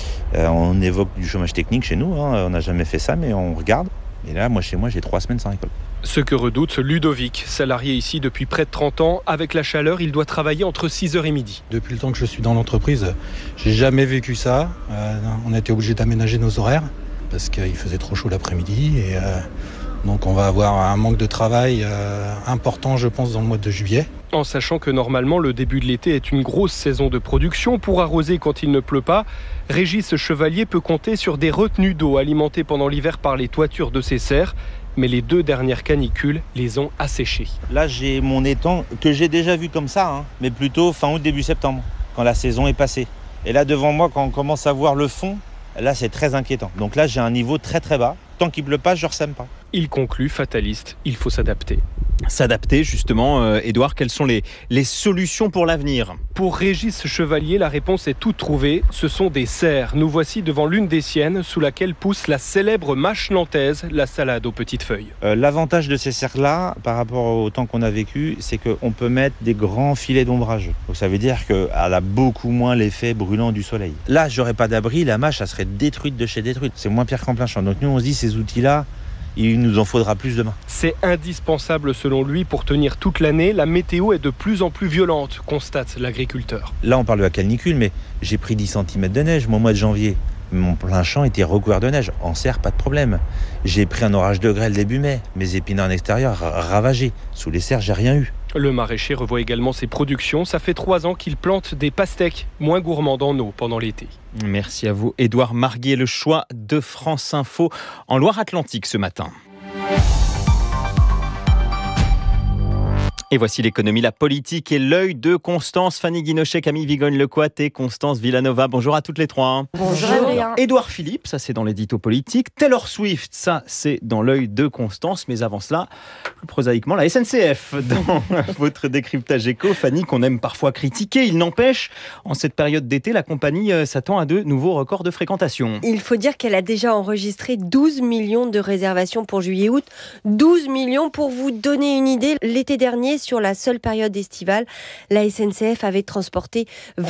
On évoque du chômage technique chez nous, on n'a jamais fait ça, mais on regarde. Et là, moi, chez moi, j'ai 3 semaines sans récolte. Ce que redoute Ludovic, salarié ici depuis près de 30 ans. Avec la chaleur, il doit travailler entre 6h et midi. Depuis le temps que je suis dans l'entreprise, j'ai jamais vécu ça. On a été obligé d'aménager nos horaires parce qu'il faisait trop chaud l'après-midi et... Donc on va avoir un manque de travail important, je pense, dans le mois de juillet. En sachant que normalement, le début de l'été est une grosse saison de production. Pour arroser quand il ne pleut pas, Régis Chevalier peut compter sur des retenues d'eau alimentées pendant l'hiver par les toitures de ses serres. Mais les 2 dernières canicules les ont asséchées. Là, j'ai mon étang que j'ai déjà vu comme ça, mais plutôt fin août, début septembre, quand la saison est passée. Et là, devant moi, quand on commence à voir le fond, là, c'est très inquiétant. Donc là, j'ai un niveau très très bas. Tant qu'il ne pleut pas, je ne ressème pas. Il conclut fataliste, il faut s'adapter. s'adapter justement. Édouard, quelles sont les solutions pour l'avenir ? Pour Régis Chevalier, la réponse est toute trouvée. Ce sont des serres. Nous voici devant l'une des siennes sous laquelle pousse la célèbre mâche nantaise, la salade aux petites feuilles. L'avantage de ces serres-là, par rapport au temps qu'on a vécu, c'est qu'on peut mettre des grands filets d'ombrage. Donc ça veut dire qu'elle a beaucoup moins l'effet brûlant du soleil. Là, j'aurais pas d'abri, la mâche, elle serait détruite de chez détruite. C'est moins pire qu'en plein champ. Donc nous, on se dit, ces outils-là, il nous en faudra plus demain. C'est indispensable selon lui pour tenir toute l'année. La météo est de plus en plus violente, constate l'agriculteur. Là, on parle de la canicule, mais j'ai pris 10 cm de neige au mois de janvier. Mon plein champ était recouvert de neige. En serre, pas de problème. J'ai pris un orage de grêle début mai. Mes épinards en extérieur ravagés. Sous les serres, j'ai rien eu. Le maraîcher revoit également ses productions. Ça fait 3 ans qu'il plante des pastèques, moins gourmandes en eau pendant l'été. Merci à vous, Édouard Marguet. Le choix de France Info en Loire-Atlantique ce matin. Et voici l'économie, la politique et l'œil de Constance, Fanny Guinochet, Camille Vigogne-Lecoat et Constance Villanova. Bonjour à toutes les trois. Bonjour Adrien. Édouard Philippe, ça c'est dans l'édito politique. Taylor Swift, ça c'est dans l'œil de Constance. Mais avant cela, plus prosaïquement, la SNCF. Dans votre décryptage éco, Fanny, qu'on aime parfois critiquer. Il n'empêche, en cette période d'été, la compagnie s'attend à de nouveaux records de fréquentation. Il faut dire qu'elle a déjà enregistré 12 millions de réservations pour juillet-août. 12 millions pour vous donner une idée. L'été dernier, sur la seule période estivale, la SNCF avait transporté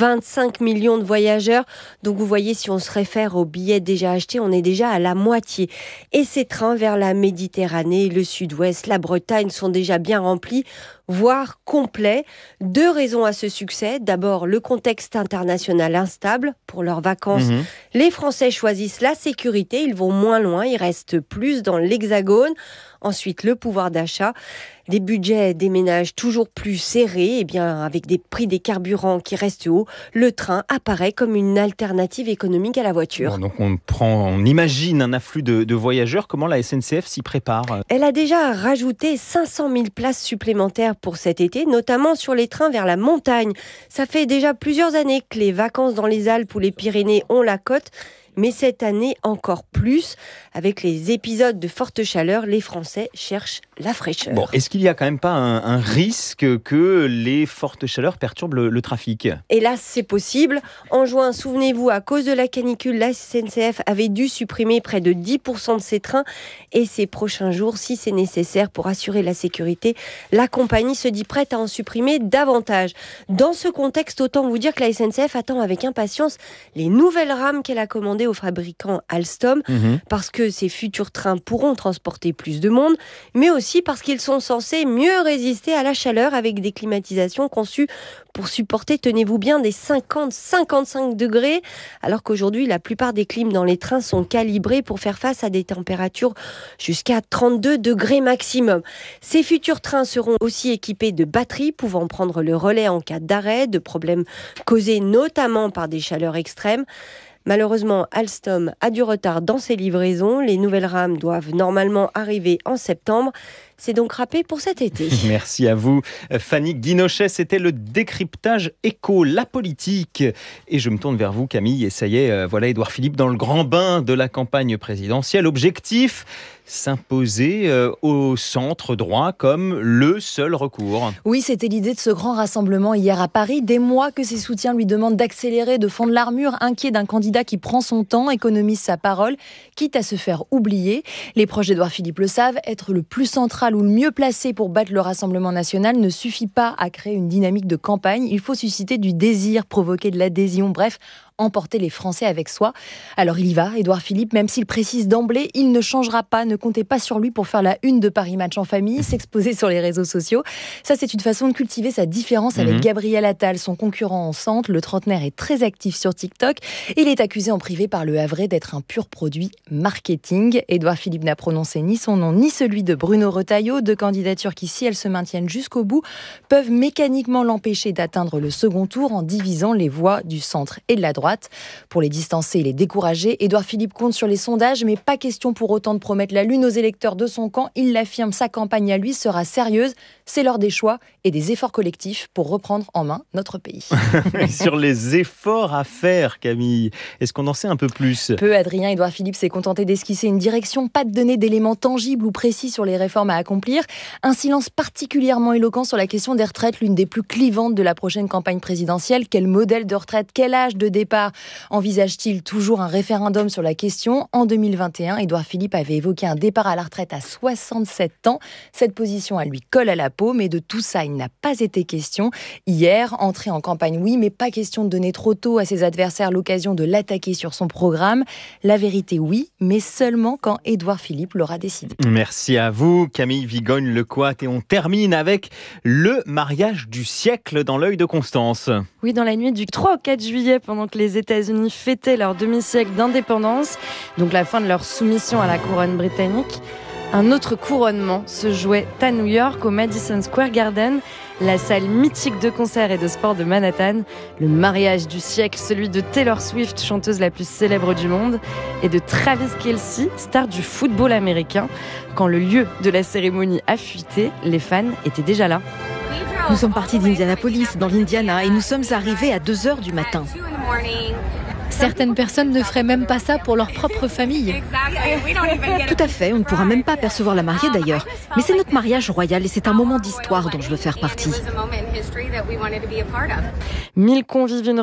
25 millions de voyageurs. Donc vous voyez, si on se réfère aux billets déjà achetés, on est déjà à la moitié. Et ces trains vers la Méditerranée, le Sud-Ouest, la Bretagne sont déjà bien remplis, voire complets. 2 raisons à ce succès. D'abord, le contexte international instable pour leurs vacances. Les Français choisissent la sécurité, ils vont moins loin, ils restent plus dans l'Hexagone. Ensuite, le pouvoir d'achat, des budgets des ménages toujours plus serrés, et bien avec des prix des carburants qui restent hauts, le train apparaît comme une alternative économique à la voiture. Bon, donc on imagine un afflux de voyageurs. Comment la SNCF s'y prépare ? Elle a déjà rajouté 500 000 places supplémentaires pour cet été, notamment sur les trains vers la montagne. Ça fait déjà plusieurs années que les vacances dans les Alpes ou les Pyrénées ont la cote. Mais cette année, encore plus. Avec les épisodes de forte chaleur, les Français cherchent la fraîcheur. Bon, est-ce qu'il n'y a quand même pas un risque que les fortes chaleurs perturbent le trafic ? Hélas, c'est possible. En juin, souvenez-vous, à cause de la canicule, la SNCF avait dû supprimer près de 10% de ses trains. Et ces prochains jours, si c'est nécessaire pour assurer la sécurité, la compagnie se dit prête à en supprimer davantage. Dans ce contexte, autant vous dire que la SNCF attend avec impatience les nouvelles rames qu'elle a commandées au fabricant Alstom, parce que ces futurs trains pourront transporter plus de monde, mais aussi parce qu'ils sont censés mieux résister à la chaleur avec des climatisations conçues pour supporter, tenez-vous bien, des 50-55 degrés, alors qu'aujourd'hui, la plupart des clims dans les trains sont calibrés pour faire face à des températures jusqu'à 32 degrés maximum. Ces futurs trains seront aussi équipés de batteries pouvant prendre le relais en cas d'arrêt, de problèmes causés notamment par des chaleurs extrêmes. Malheureusement, Alstom a du retard dans ses livraisons. Les nouvelles rames doivent normalement arriver en septembre. C'est donc râpé pour cet été. Merci à vous, Fanny Guinochet. C'était le décryptage éco, la politique. Et je me tourne vers vous, Camille. Et ça y est, voilà Édouard Philippe dans le grand bain de la campagne présidentielle. Objectif, s'imposer au centre droit comme le seul recours. Oui, c'était l'idée de ce grand rassemblement hier à Paris. Des mois que ses soutiens lui demandent d'accélérer, de fendre l'armure, inquiet d'un candidat qui prend son temps, économise sa parole, quitte à se faire oublier. Les proches d'Édouard Philippe le savent, être le plus central ou le mieux placé pour battre le Rassemblement national ne suffit pas à créer une dynamique de campagne. Il faut susciter du désir, provoquer de l'adhésion, bref, emporter les Français avec soi. Alors il y va, Édouard Philippe, même s'il précise d'emblée, il ne changera pas, ne comptez pas sur lui pour faire la une de Paris Match en famille, s'exposer sur les réseaux sociaux. Ça, c'est une façon de cultiver sa différence avec Gabriel Attal, son concurrent en centre. Le trentenaire est très actif sur TikTok. Il est accusé en privé par le Havrais d'être un pur produit marketing. Édouard Philippe n'a prononcé ni son nom ni celui de Bruno Retailleau, deux candidatures qui, si elles se maintiennent jusqu'au bout, peuvent mécaniquement l'empêcher d'atteindre le second tour en divisant les voix du centre et de la droite. droite. Pour les distancer et les décourager, Édouard Philippe compte sur les sondages, mais pas question pour autant de promettre la lune aux électeurs de son camp. Il l'affirme, sa campagne à lui sera sérieuse. C'est l'heure des choix et des efforts collectifs pour reprendre en main notre pays. Sur les efforts à faire, Camille, est-ce qu'on en sait un peu plus ? Peu, Adrien. Édouard Philippe s'est contenté d'esquisser une direction, pas de donner d'éléments tangibles ou précis sur les réformes à accomplir. Un silence particulièrement éloquent sur la question des retraites, l'une des plus clivantes de la prochaine campagne présidentielle. Quel modèle de retraite, quel âge de départ envisage-t-il ? Toujours un référendum sur la question. En 2021, Édouard Philippe avait évoqué un départ à la retraite à 67 ans. Cette position, elle lui colle à la peau, mais de tout ça, il n'a pas été question. Hier, entrée en campagne, oui, mais pas question de donner trop tôt à ses adversaires l'occasion de l'attaquer sur son programme. La vérité, oui, mais seulement quand Édouard Philippe l'aura décidé. Merci à vous, Camille Vigogne-Lecoat. Et on termine avec le mariage du siècle dans l'œil de Constance. Oui, dans la nuit du 3 au 4 juillet, pendant que les États-Unis fêtaient leur demi-siècle d'indépendance, donc la fin de leur soumission à la couronne britannique, un autre couronnement se jouait à New York, au Madison Square Garden, la salle mythique de concerts et de sport de Manhattan. Le mariage du siècle, celui de Taylor Swift, chanteuse la plus célèbre du monde, et de Travis Kelce, star du football américain. Quand le lieu de la cérémonie a fuité, les fans étaient déjà là. Nous sommes partis d'Indianapolis, dans l'Indiana, et nous sommes arrivés à 2h du matin. Certaines personnes ne feraient même pas ça pour leur propre famille. Tout à fait, on ne pourra même pas apercevoir la mariée d'ailleurs. Mais c'est notre mariage royal et c'est un moment d'histoire dont je veux faire partie. 1000 convives, une